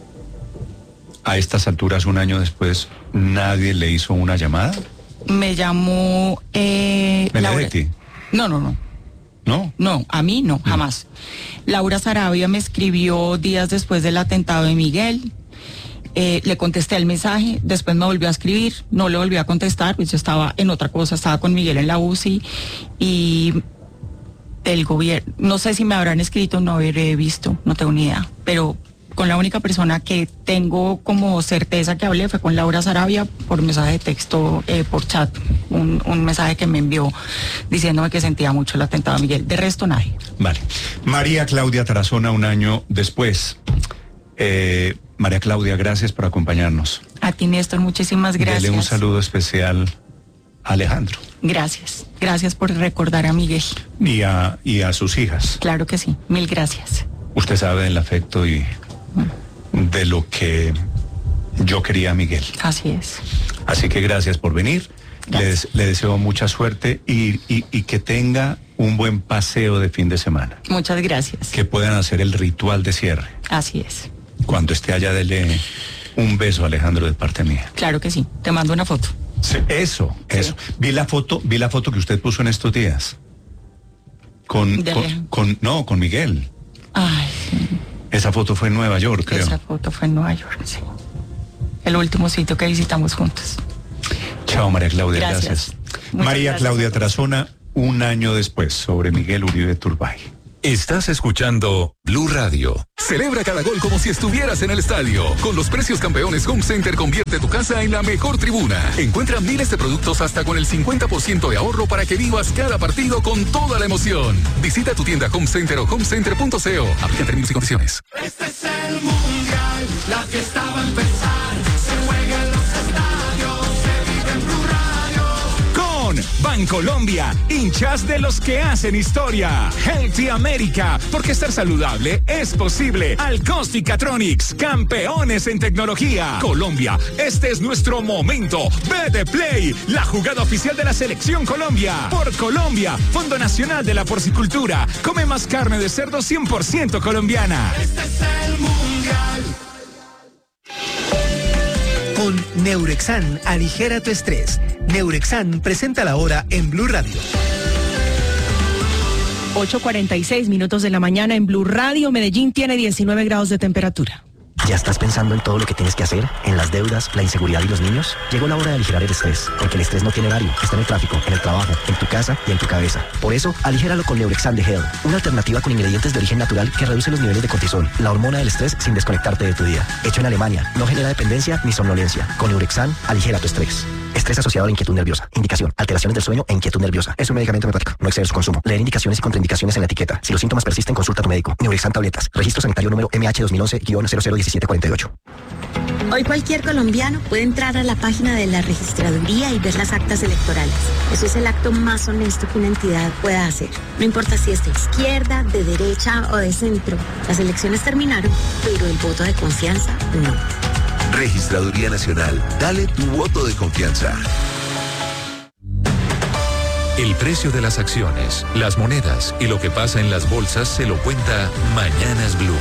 A estas alturas, un año después, ¿nadie le hizo una llamada? Me llamó eh, Laura. Benedetti. No, no, no. ¿No? No, a mí no, jamás. Laura Sarabia me escribió días después del atentado de Miguel. Eh, le contesté el mensaje, después me volvió a escribir, no le volví a contestar, pues yo estaba en otra cosa, estaba con Miguel en la U C I, y del gobierno, no sé si me habrán escrito, no habré visto, no tengo ni idea, pero con la única persona que tengo como certeza que hablé fue con Laura Sarabia por mensaje de texto, eh, por chat, un, un mensaje que me envió diciéndome que sentía mucho el atentado a Miguel. De resto, nadie. Vale. María Claudia Tarazona, un año después. Eh, María Claudia, gracias por acompañarnos. A ti, Néstor, muchísimas gracias. Dele un saludo especial a Alejandro. Gracias. Gracias por recordar a Miguel. Y a, y a sus hijas. Claro que sí. Mil gracias. Usted sabe del afecto y de lo que yo quería a Miguel. Así es. Así que gracias por venir. Le, des, le deseo mucha suerte y, y, y que tenga un buen paseo de fin de semana. Muchas gracias. Que puedan hacer el ritual de cierre. Así es. Cuando esté allá, dele un beso a Alejandro de parte mía. Claro que sí. Te mando una foto. Sí, eso, sí. eso. Vi la foto, vi la foto que usted puso en estos días. Con, con, con no, con Miguel. Ay, sí. Esa foto fue en Nueva York, creo. Esa foto fue en Nueva York, sí. El último sitio que visitamos juntos. Chao, María Claudia, gracias. gracias. María gracias Claudia Tarazona, un año después, sobre Miguel Uribe Turbay. Estás escuchando Blue Radio. Celebra cada gol como si estuvieras en el estadio. Con los precios campeones, Home Center convierte tu casa en la mejor tribuna. Encuentra miles de productos hasta con el cincuenta por ciento de ahorro para que vivas cada partido con toda la emoción. Visita tu tienda Home Center o homecenter punto co. Aplica términos y condiciones. Este es el Mundial, la fiesta va a empezar. Se juega en los estadios, se vive en Blue Radio. Con Bancolombia, hinchas de los que hacen historia. Healthy America, porque estar saludable es posible. Alcost y Catronics, campeones en tecnología. Colombia, este es nuestro momento. B de Play, la jugada oficial de la Selección Colombia. Por Colombia, Fondo Nacional de la Porcicultura. Come más carne de cerdo cien por ciento colombiana. Este es el Mundial. Con Neurexan, aligera tu estrés. Neurexan presenta la hora en Blue Radio. ocho cuarenta y seis minutos de la mañana en Blue Radio. Medellín tiene diecinueve grados de temperatura. ¿Ya estás pensando en todo lo que tienes que hacer? ¿En las deudas, la inseguridad y los niños? Llegó la hora de aligerar el estrés, porque el estrés no tiene horario. Está en el tráfico, en el trabajo, en tu casa y en tu cabeza. Por eso, aligéralo con Neurexan de Hell, una alternativa con ingredientes de origen natural que reduce los niveles de cortisol, la hormona del estrés, sin desconectarte de tu día. Hecho en Alemania, no genera dependencia ni somnolencia. Con Neurexan, aligera tu estrés. Estrés asociado a la inquietud nerviosa. Indicación: alteraciones del sueño e inquietud nerviosa. Es un medicamento homeopático. No excede su consumo. Leer indicaciones y contraindicaciones en la etiqueta. Si los síntomas persisten, consulta a tu médico. Neurexan tabletas. Registro sanitario número M H dos mil once guion cero cero diecisiete cuarenta y ocho. Hoy cualquier colombiano puede entrar a la página de la registraduría y ver las actas electorales. Eso es el acto más honesto que una entidad pueda hacer. No importa si es de izquierda, de derecha o de centro. Las elecciones terminaron, pero el voto de confianza no. Registraduría Nacional. Dale tu voto de confianza. El precio de las acciones, las monedas y lo que pasa en las bolsas se lo cuenta Mañanas Blue.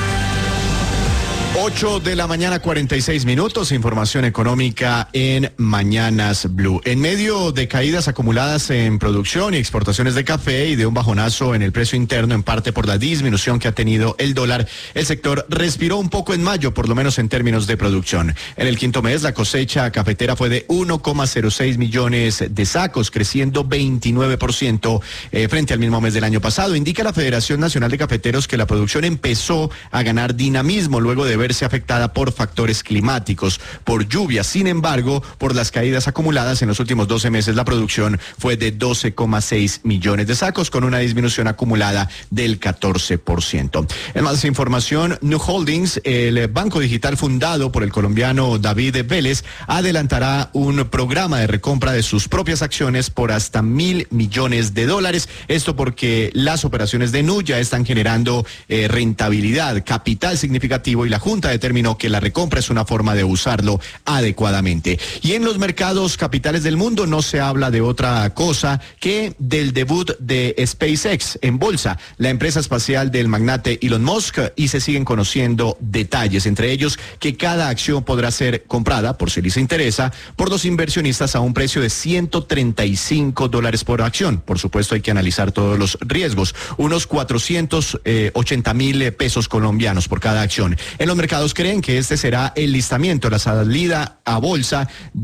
ocho de la mañana, cuarenta y seis minutos, información económica en Mañanas Blue. En medio de caídas acumuladas en producción y exportaciones de café y de un bajonazo en el precio interno, en parte por la disminución que ha tenido el dólar, el sector respiró un poco en mayo, por lo menos en términos de producción. En el quinto mes, la cosecha cafetera fue de uno coma cero seis millones de sacos, creciendo veintinueve por ciento eh, frente al mismo mes del año pasado. Indica la Federación Nacional de Cafeteros que la producción empezó a ganar dinamismo luego de verse afectada por factores climáticos, por lluvias. Sin embargo, por las caídas acumuladas en los últimos doce meses, la producción fue de doce coma seis millones de sacos, con una disminución acumulada del catorce por ciento. En más información, New Holdings, el banco digital fundado por el colombiano David Vélez, adelantará un programa de recompra de sus propias acciones por hasta mil millones de dólares. Esto porque las operaciones de Nu ya están generando eh, rentabilidad, capital significativo, y la Junta determinó que la recompra es una forma de usarlo adecuadamente. Y en los mercados capitales del mundo no se habla de otra cosa que del debut de SpaceX en bolsa, la empresa espacial del magnate Elon Musk, y se siguen conociendo detalles, entre ellos que cada acción podrá ser comprada, por si les interesa, por los inversionistas a un precio de ciento treinta y cinco dólares por acción. Por supuesto, hay que analizar todos los riesgos, unos cuatrocientos ochenta mil pesos colombianos por cada acción. En los mercados creen que este será el listamiento, la salida a bolsa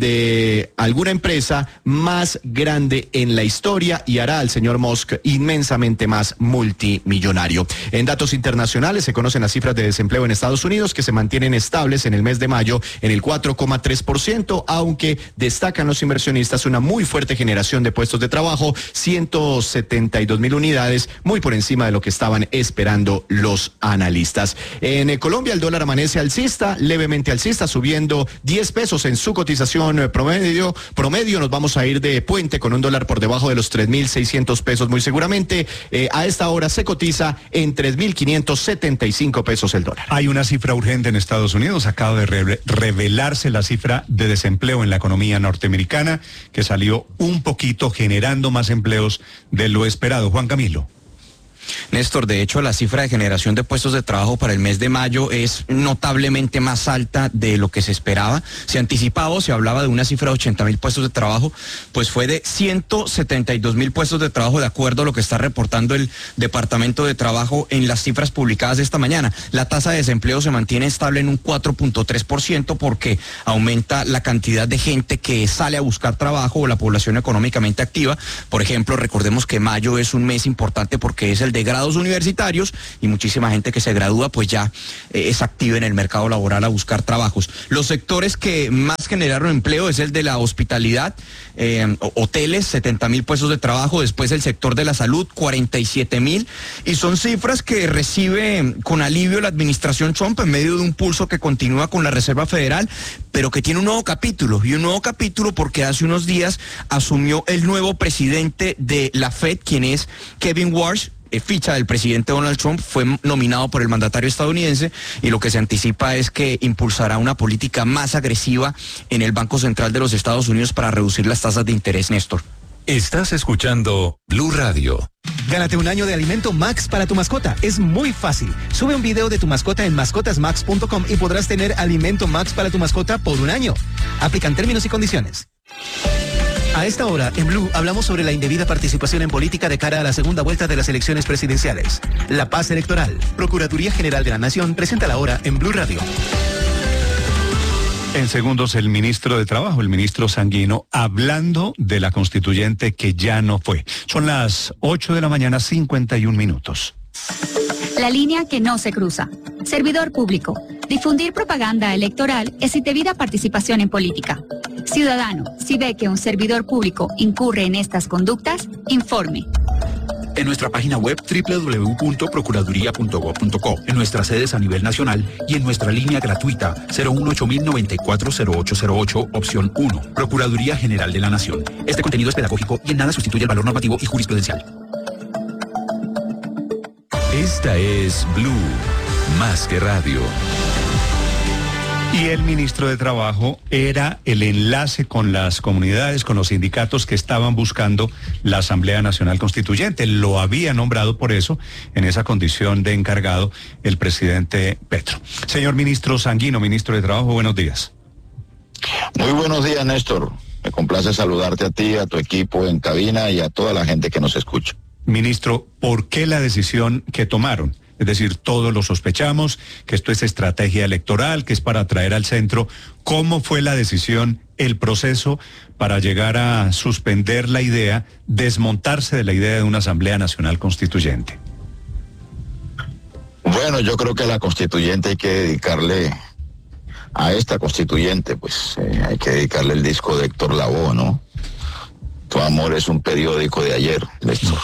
de alguna empresa más grande en la historia y hará al señor Musk inmensamente más multimillonario. En datos internacionales se conocen las cifras de desempleo en Estados Unidos, que se mantienen estables en el mes de mayo en el cuatro coma tres por ciento, aunque destacan los inversionistas una muy fuerte generación de puestos de trabajo, ciento setenta y dos mil unidades, muy por encima de lo que estaban esperando los analistas. En eh, Colombia el dólar amanece alcista, levemente alcista, subiendo diez pesos en su cotización eh, promedio. Promedio nos vamos a ir de puente con un dólar por debajo de los tres mil seiscientos pesos muy seguramente. Eh, a esta hora se cotiza en tres mil quinientos setenta y cinco pesos el dólar. Hay una cifra urgente en Estados Unidos, acaba de re- revelarse la cifra de desempleo en la economía norteamericana, que salió un poquito generando más empleos de lo esperado. Juan Camilo. Néstor, de hecho, la cifra de generación de puestos de trabajo para el mes de mayo es notablemente más alta de lo que se esperaba. Se anticipaba o se hablaba de una cifra de ochenta mil puestos de trabajo, pues fue de ciento setenta y dos mil puestos de trabajo, de acuerdo a lo que está reportando el Departamento de Trabajo en las cifras publicadas de esta mañana. La tasa de desempleo se mantiene estable en un cuatro punto tres por ciento porque aumenta la cantidad de gente que sale a buscar trabajo o la población económicamente activa. Por ejemplo, recordemos que mayo es un mes importante porque es el de grados universitarios y muchísima gente que se gradúa pues ya eh, es activa en el mercado laboral a buscar trabajos. Los sectores que más generaron empleo es el de la hospitalidad, eh, hoteles, setenta mil puestos de trabajo, después el sector de la salud, cuarenta y siete mil, y son cifras que recibe con alivio la administración Trump en medio de un pulso que continúa con la Reserva Federal, pero que tiene un nuevo capítulo, y un nuevo capítulo porque hace unos días asumió el nuevo presidente de la Fed, quien es Kevin Warsh, ficha del presidente Donald Trump, fue nominado por el mandatario estadounidense, y lo que se anticipa es que impulsará una política más agresiva en el Banco Central de los Estados Unidos para reducir las tasas de interés, Néstor. Estás escuchando Blue Radio. Gánate un año de alimento Max para tu mascota. Es muy fácil. Sube un video de tu mascota en mascotas max punto com y podrás tener alimento Max para tu mascota por un año. Aplican términos y condiciones. A esta hora, en Blue, hablamos sobre la indebida participación en política de cara a la segunda vuelta de las elecciones presidenciales. La paz electoral. Procuraduría General de la Nación presenta la hora en Blue Radio. En segundos, el ministro de Trabajo, el ministro Sanguino, hablando de la constituyente que ya no fue. Son las ocho de la mañana, cincuenta y un minutos. La línea que no se cruza. Servidor público. Difundir propaganda electoral es indebida participación en política. Ciudadano, si ve que un servidor público incurre en estas conductas, informe. En nuestra página web doble u doble u doble u punto procuraduría punto gob punto co, en nuestras sedes a nivel nacional y en nuestra línea gratuita cero uno ocho mil noventa y cuatro cero ocho cero ocho, opción uno. Procuraduría General de la Nación. Este contenido es pedagógico y en nada sustituye el valor normativo y jurisprudencial. Esta es Blue, más que radio. Y el ministro de Trabajo era el enlace con las comunidades, con los sindicatos que estaban buscando la Asamblea Nacional Constituyente. Lo había nombrado por eso, en esa condición de encargado, el presidente Petro. Señor ministro Sanguino, ministro de Trabajo, buenos días. Muy buenos días, Néstor. Me complace saludarte a ti, a tu equipo en cabina y a toda la gente que nos escucha. Ministro, ¿por qué la decisión que tomaron? Es decir, todos lo sospechamos, que esto es estrategia electoral, que es para traer al centro. ¿Cómo fue la decisión, el proceso para llegar a suspender la idea, desmontarse de la idea de una Asamblea Nacional Constituyente? Bueno, yo creo que a la constituyente hay que dedicarle, a esta constituyente, pues eh, hay que dedicarle el disco de Héctor Lavoe, ¿no? Tu amor es un periódico de ayer, Néstor.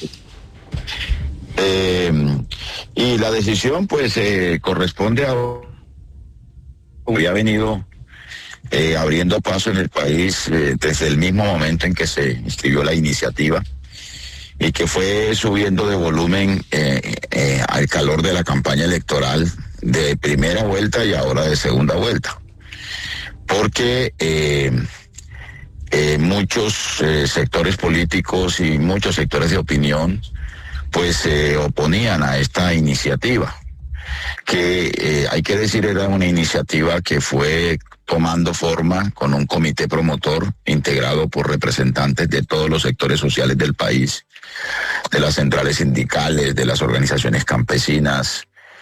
Eh, y la decisión pues eh, corresponde a había venido eh, abriendo paso en el país eh, desde el mismo momento en que se inscribió la iniciativa y que fue subiendo de volumen eh, eh, al calor de la campaña electoral de primera vuelta y ahora de segunda vuelta, porque eh, eh, muchos eh, sectores políticos y muchos sectores de opinión pues se eh, oponían a esta iniciativa, que eh, hay que decir era una iniciativa que fue tomando forma con un comité promotor integrado por representantes de todos los sectores sociales del país, de las centrales sindicales, de las organizaciones campesinas,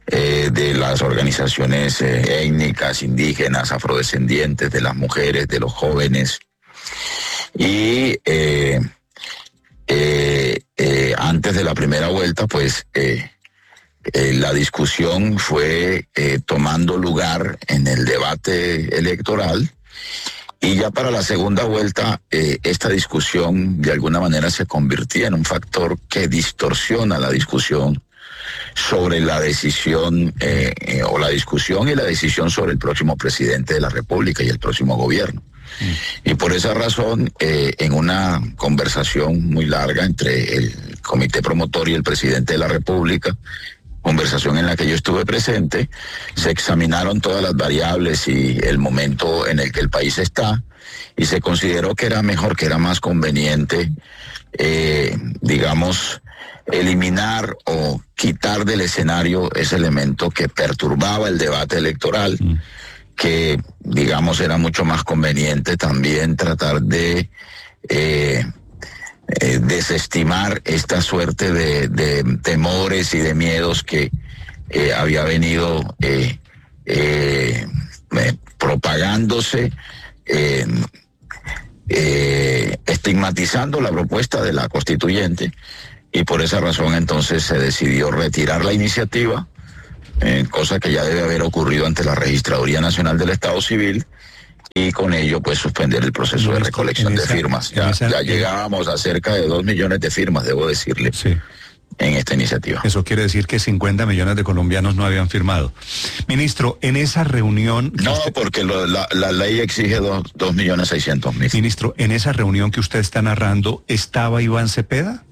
eh, de las organizaciones eh, étnicas, indígenas, afrodescendientes, de las mujeres, de los jóvenes. Y eh, eh, eh, antes de la primera vuelta, pues eh, eh, la discusión fue eh, tomando lugar en el debate electoral. Y ya para la segunda vuelta, eh, esta discusión de alguna manera se convertía en un factor que distorsiona la discusión sobre la decisión eh, eh, o la discusión y la decisión sobre el próximo presidente de la República y el próximo gobierno. Mm. Y por esa razón, eh, en una conversación muy larga entre el comité promotor y el presidente de la República, conversación en la que yo estuve presente, se examinaron todas las variables y el momento en el que el país está, y se consideró que era mejor, que era más conveniente, eh, digamos, eliminar o quitar del escenario ese elemento que perturbaba el debate electoral, mm. que, digamos, era mucho más conveniente también tratar de eh, Eh, desestimar esta suerte de, de temores y de miedos que eh, había venido eh, eh, eh, propagándose, eh, eh, estigmatizando la propuesta de la constituyente, y por esa razón entonces se decidió retirar la iniciativa, eh, cosa que ya debe haber ocurrido ante la Registraduría Nacional del Estado Civil, y con ello pues suspender el proceso Ministro, de recolección esa, de firmas. Ya, esa, ya llegábamos a cerca de dos millones de firmas, debo decirle, sí. en esta iniciativa. Eso quiere decir que cincuenta millones de colombianos no habían firmado. Ministro, en esa reunión... No, usted... porque lo, la, la ley exige dos millones seiscientos mil. Ministro, en esa reunión que usted está narrando, ¿estaba Iván Cepeda?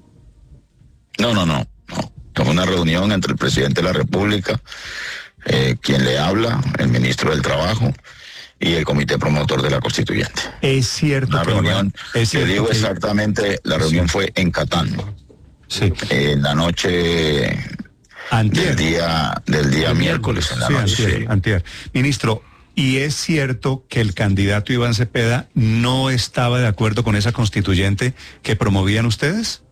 No, no, no. no. Fue una reunión entre el presidente de la República, eh, quien le habla, el ministro del Trabajo, y el comité promotor de la constituyente. Es cierto. La que reunión, es te digo que... exactamente, la reunión sí. fue en Catán. Sí. En la noche antier. del día, del día miércoles, en la sí, noche. Antier, sí. antier. Ministro, ¿y es cierto que el candidato Iván Cepeda no estaba de acuerdo con esa constituyente que promovían ustedes?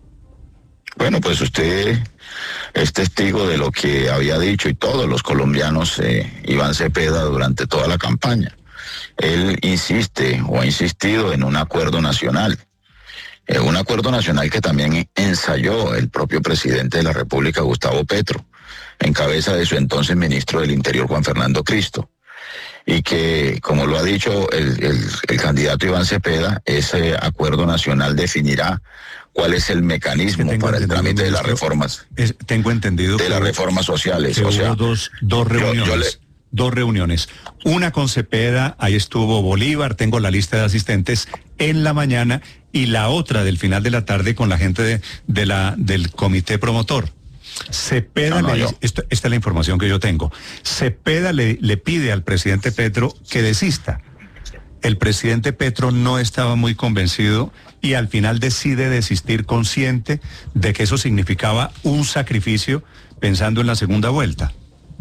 Bueno, pues usted es testigo de lo que había dicho, y todos los colombianos, eh, Iván Cepeda, durante toda la campaña. Él insiste o ha insistido en un acuerdo nacional, eh, un acuerdo nacional que también ensayó el propio presidente de la República, Gustavo Petro, en cabeza de su entonces ministro del Interior, Juan Fernando Cristo, y que, como lo ha dicho el, el, el candidato Iván Cepeda, ese acuerdo nacional definirá cuál es el mecanismo es para el trámite de las reformas. Es, tengo entendido de que las reformas sociales. Que o sea, hubo dos, dos reuniones. Yo, yo le... Dos reuniones. Una con Cepeda, ahí estuvo Bolívar, tengo la lista de asistentes en la mañana, y la otra del final de la tarde con la gente de, de la, del comité promotor. Cepeda, no, no, le, esta, esta es la información que yo tengo. Cepeda le, le pide al presidente Petro que desista. El presidente Petro no estaba muy convencido y al final decide desistir, consciente de que eso significaba un sacrificio, pensando en la segunda vuelta.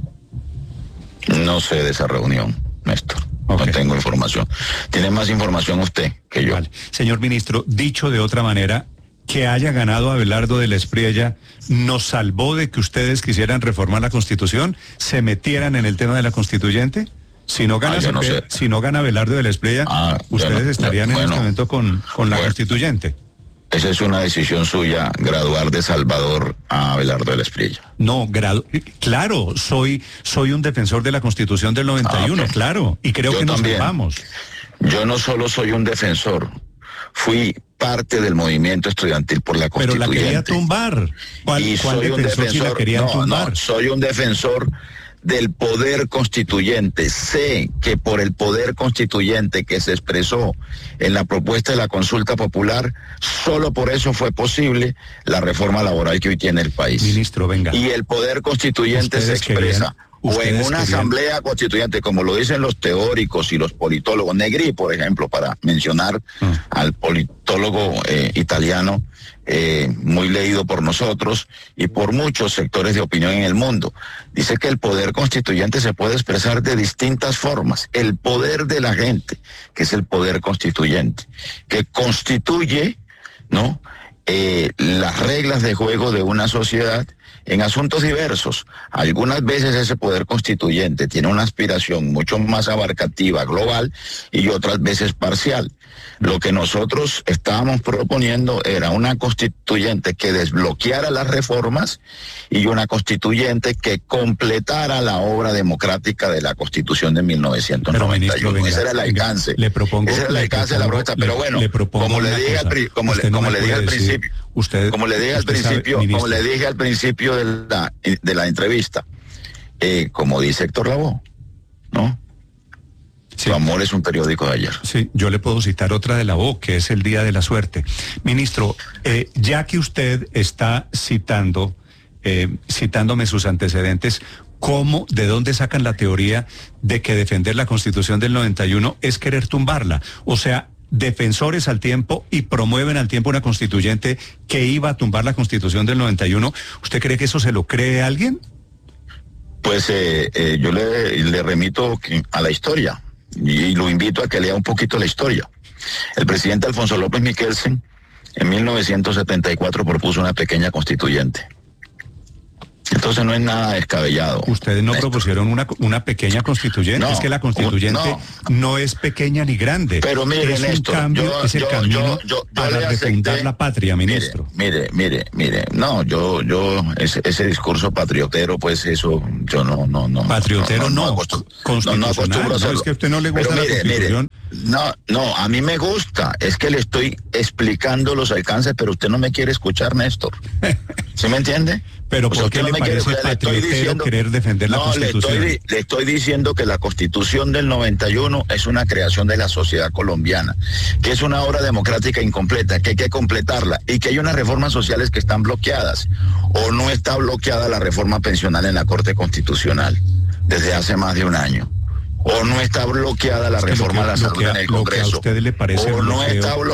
No sé de esa reunión, Néstor. Okay. No tengo información. ¿Tiene más información usted que yo? Vale. Señor ministro, dicho de otra manera, que haya ganado Abelardo de la Espriella nos salvó de que ustedes quisieran reformar la Constitución, se metieran en el tema de la constituyente. Si no gana, ah, no sé. si no gana Abelardo de la Espriella, ah, ustedes no, estarían bueno, en este momento con, con la bueno, constituyente. Esa es una decisión suya, graduar de Salvador a Abelardo de la Espriella. No, gradu claro, soy soy un defensor de la Constitución del noventa y uno, ah, okay. claro, y creo Yo que nos salvamos. Yo no solo soy un defensor, fui parte del movimiento estudiantil por la Constituyente. Pero la quería tumbar. ¿Cuál, y cuál soy un defensor, si la querían no, tumbar? No, soy un defensor del poder constituyente. Sé que por el poder constituyente que se expresó en la propuesta de la consulta popular, solo por eso fue posible la reforma laboral que hoy tiene el país. Ministro, venga. Y el poder constituyente se expresa o en una querían... asamblea constituyente, como lo dicen los teóricos y los politólogos. Negri, por ejemplo, para mencionar mm. al politólogo eh, italiano, Eh, muy leído por nosotros y por muchos sectores de opinión en el mundo. Dice que el poder constituyente se puede expresar de distintas formas. El poder de la gente, que es el poder constituyente, que constituye, ¿no?, Eh, las reglas de juego de una sociedad en asuntos diversos. Algunas veces ese poder constituyente tiene una aspiración mucho más abarcativa, global, y otras veces parcial. Lo que nosotros estábamos proponiendo era una constituyente que desbloqueara las reformas y una constituyente que completara la obra democrática de la Constitución de mil novecientos noventa y uno. Pero, ministro, ese era el alcance. Le propongo, ese era el alcance de la propuesta. Pero bueno, le como le dije al, pri, como le, no como le dije al decir, principio, usted, como le dije al principio, sabe, como le dije al principio de la, de la entrevista, eh, como dice Héctor Lavoe, ¿no? Sí. Su amor es un periódico de ayer. Sí, yo le puedo citar otra de Lavoe, que es el Día de la Suerte. Ministro, eh, ya que usted está citando, eh, citándome sus antecedentes, ¿cómo, de dónde sacan la teoría de que defender la Constitución del noventa y uno es querer tumbarla? O sea, defensores al tiempo y promueven al tiempo una constituyente que iba a tumbar la Constitución del noventa y uno. ¿Usted cree que eso se lo cree alguien? Pues eh, eh, yo le, le remito a la historia. Y lo invito a que lea un poquito la historia. El presidente Alfonso López Miquelsen en mil novecientos setenta y cuatro propuso una pequeña constituyente. Entonces no es nada descabellado. ¿Ustedes no Néstor. propusieron una, una pequeña constituyente? No, es que la constituyente no. no es pequeña ni grande. Pero mire, es Néstor, un cambio, yo, es el yo, camino yo, yo, yo para refundar la patria, ministro. Mire, mire, mire, mire. No, yo, yo, ese, ese discurso patriotero, pues eso, yo no, no, no. Patriotero no, no, no, acostu constitucional, no, no acostumbro a hacerlo. No es que a usted no le gusta Pero mire, la Constitución. Mire, no, no, a mí me gusta. Es que le estoy explicando los alcances, pero usted no me quiere escuchar, Néstor. ¿Sí me entiende? Pero ¿por qué le parece patriotero querer defender la Constitución? Le estoy, le estoy diciendo que la Constitución del noventa y uno es una creación de la sociedad colombiana, que es una obra democrática incompleta, que hay que completarla y que hay unas reformas sociales que están bloqueadas. O no está bloqueada la reforma pensional en la Corte Constitucional desde hace más de un año. O no está bloqueada la reforma de la salud en el Congreso. ¿A usted le parece o no está bloqueada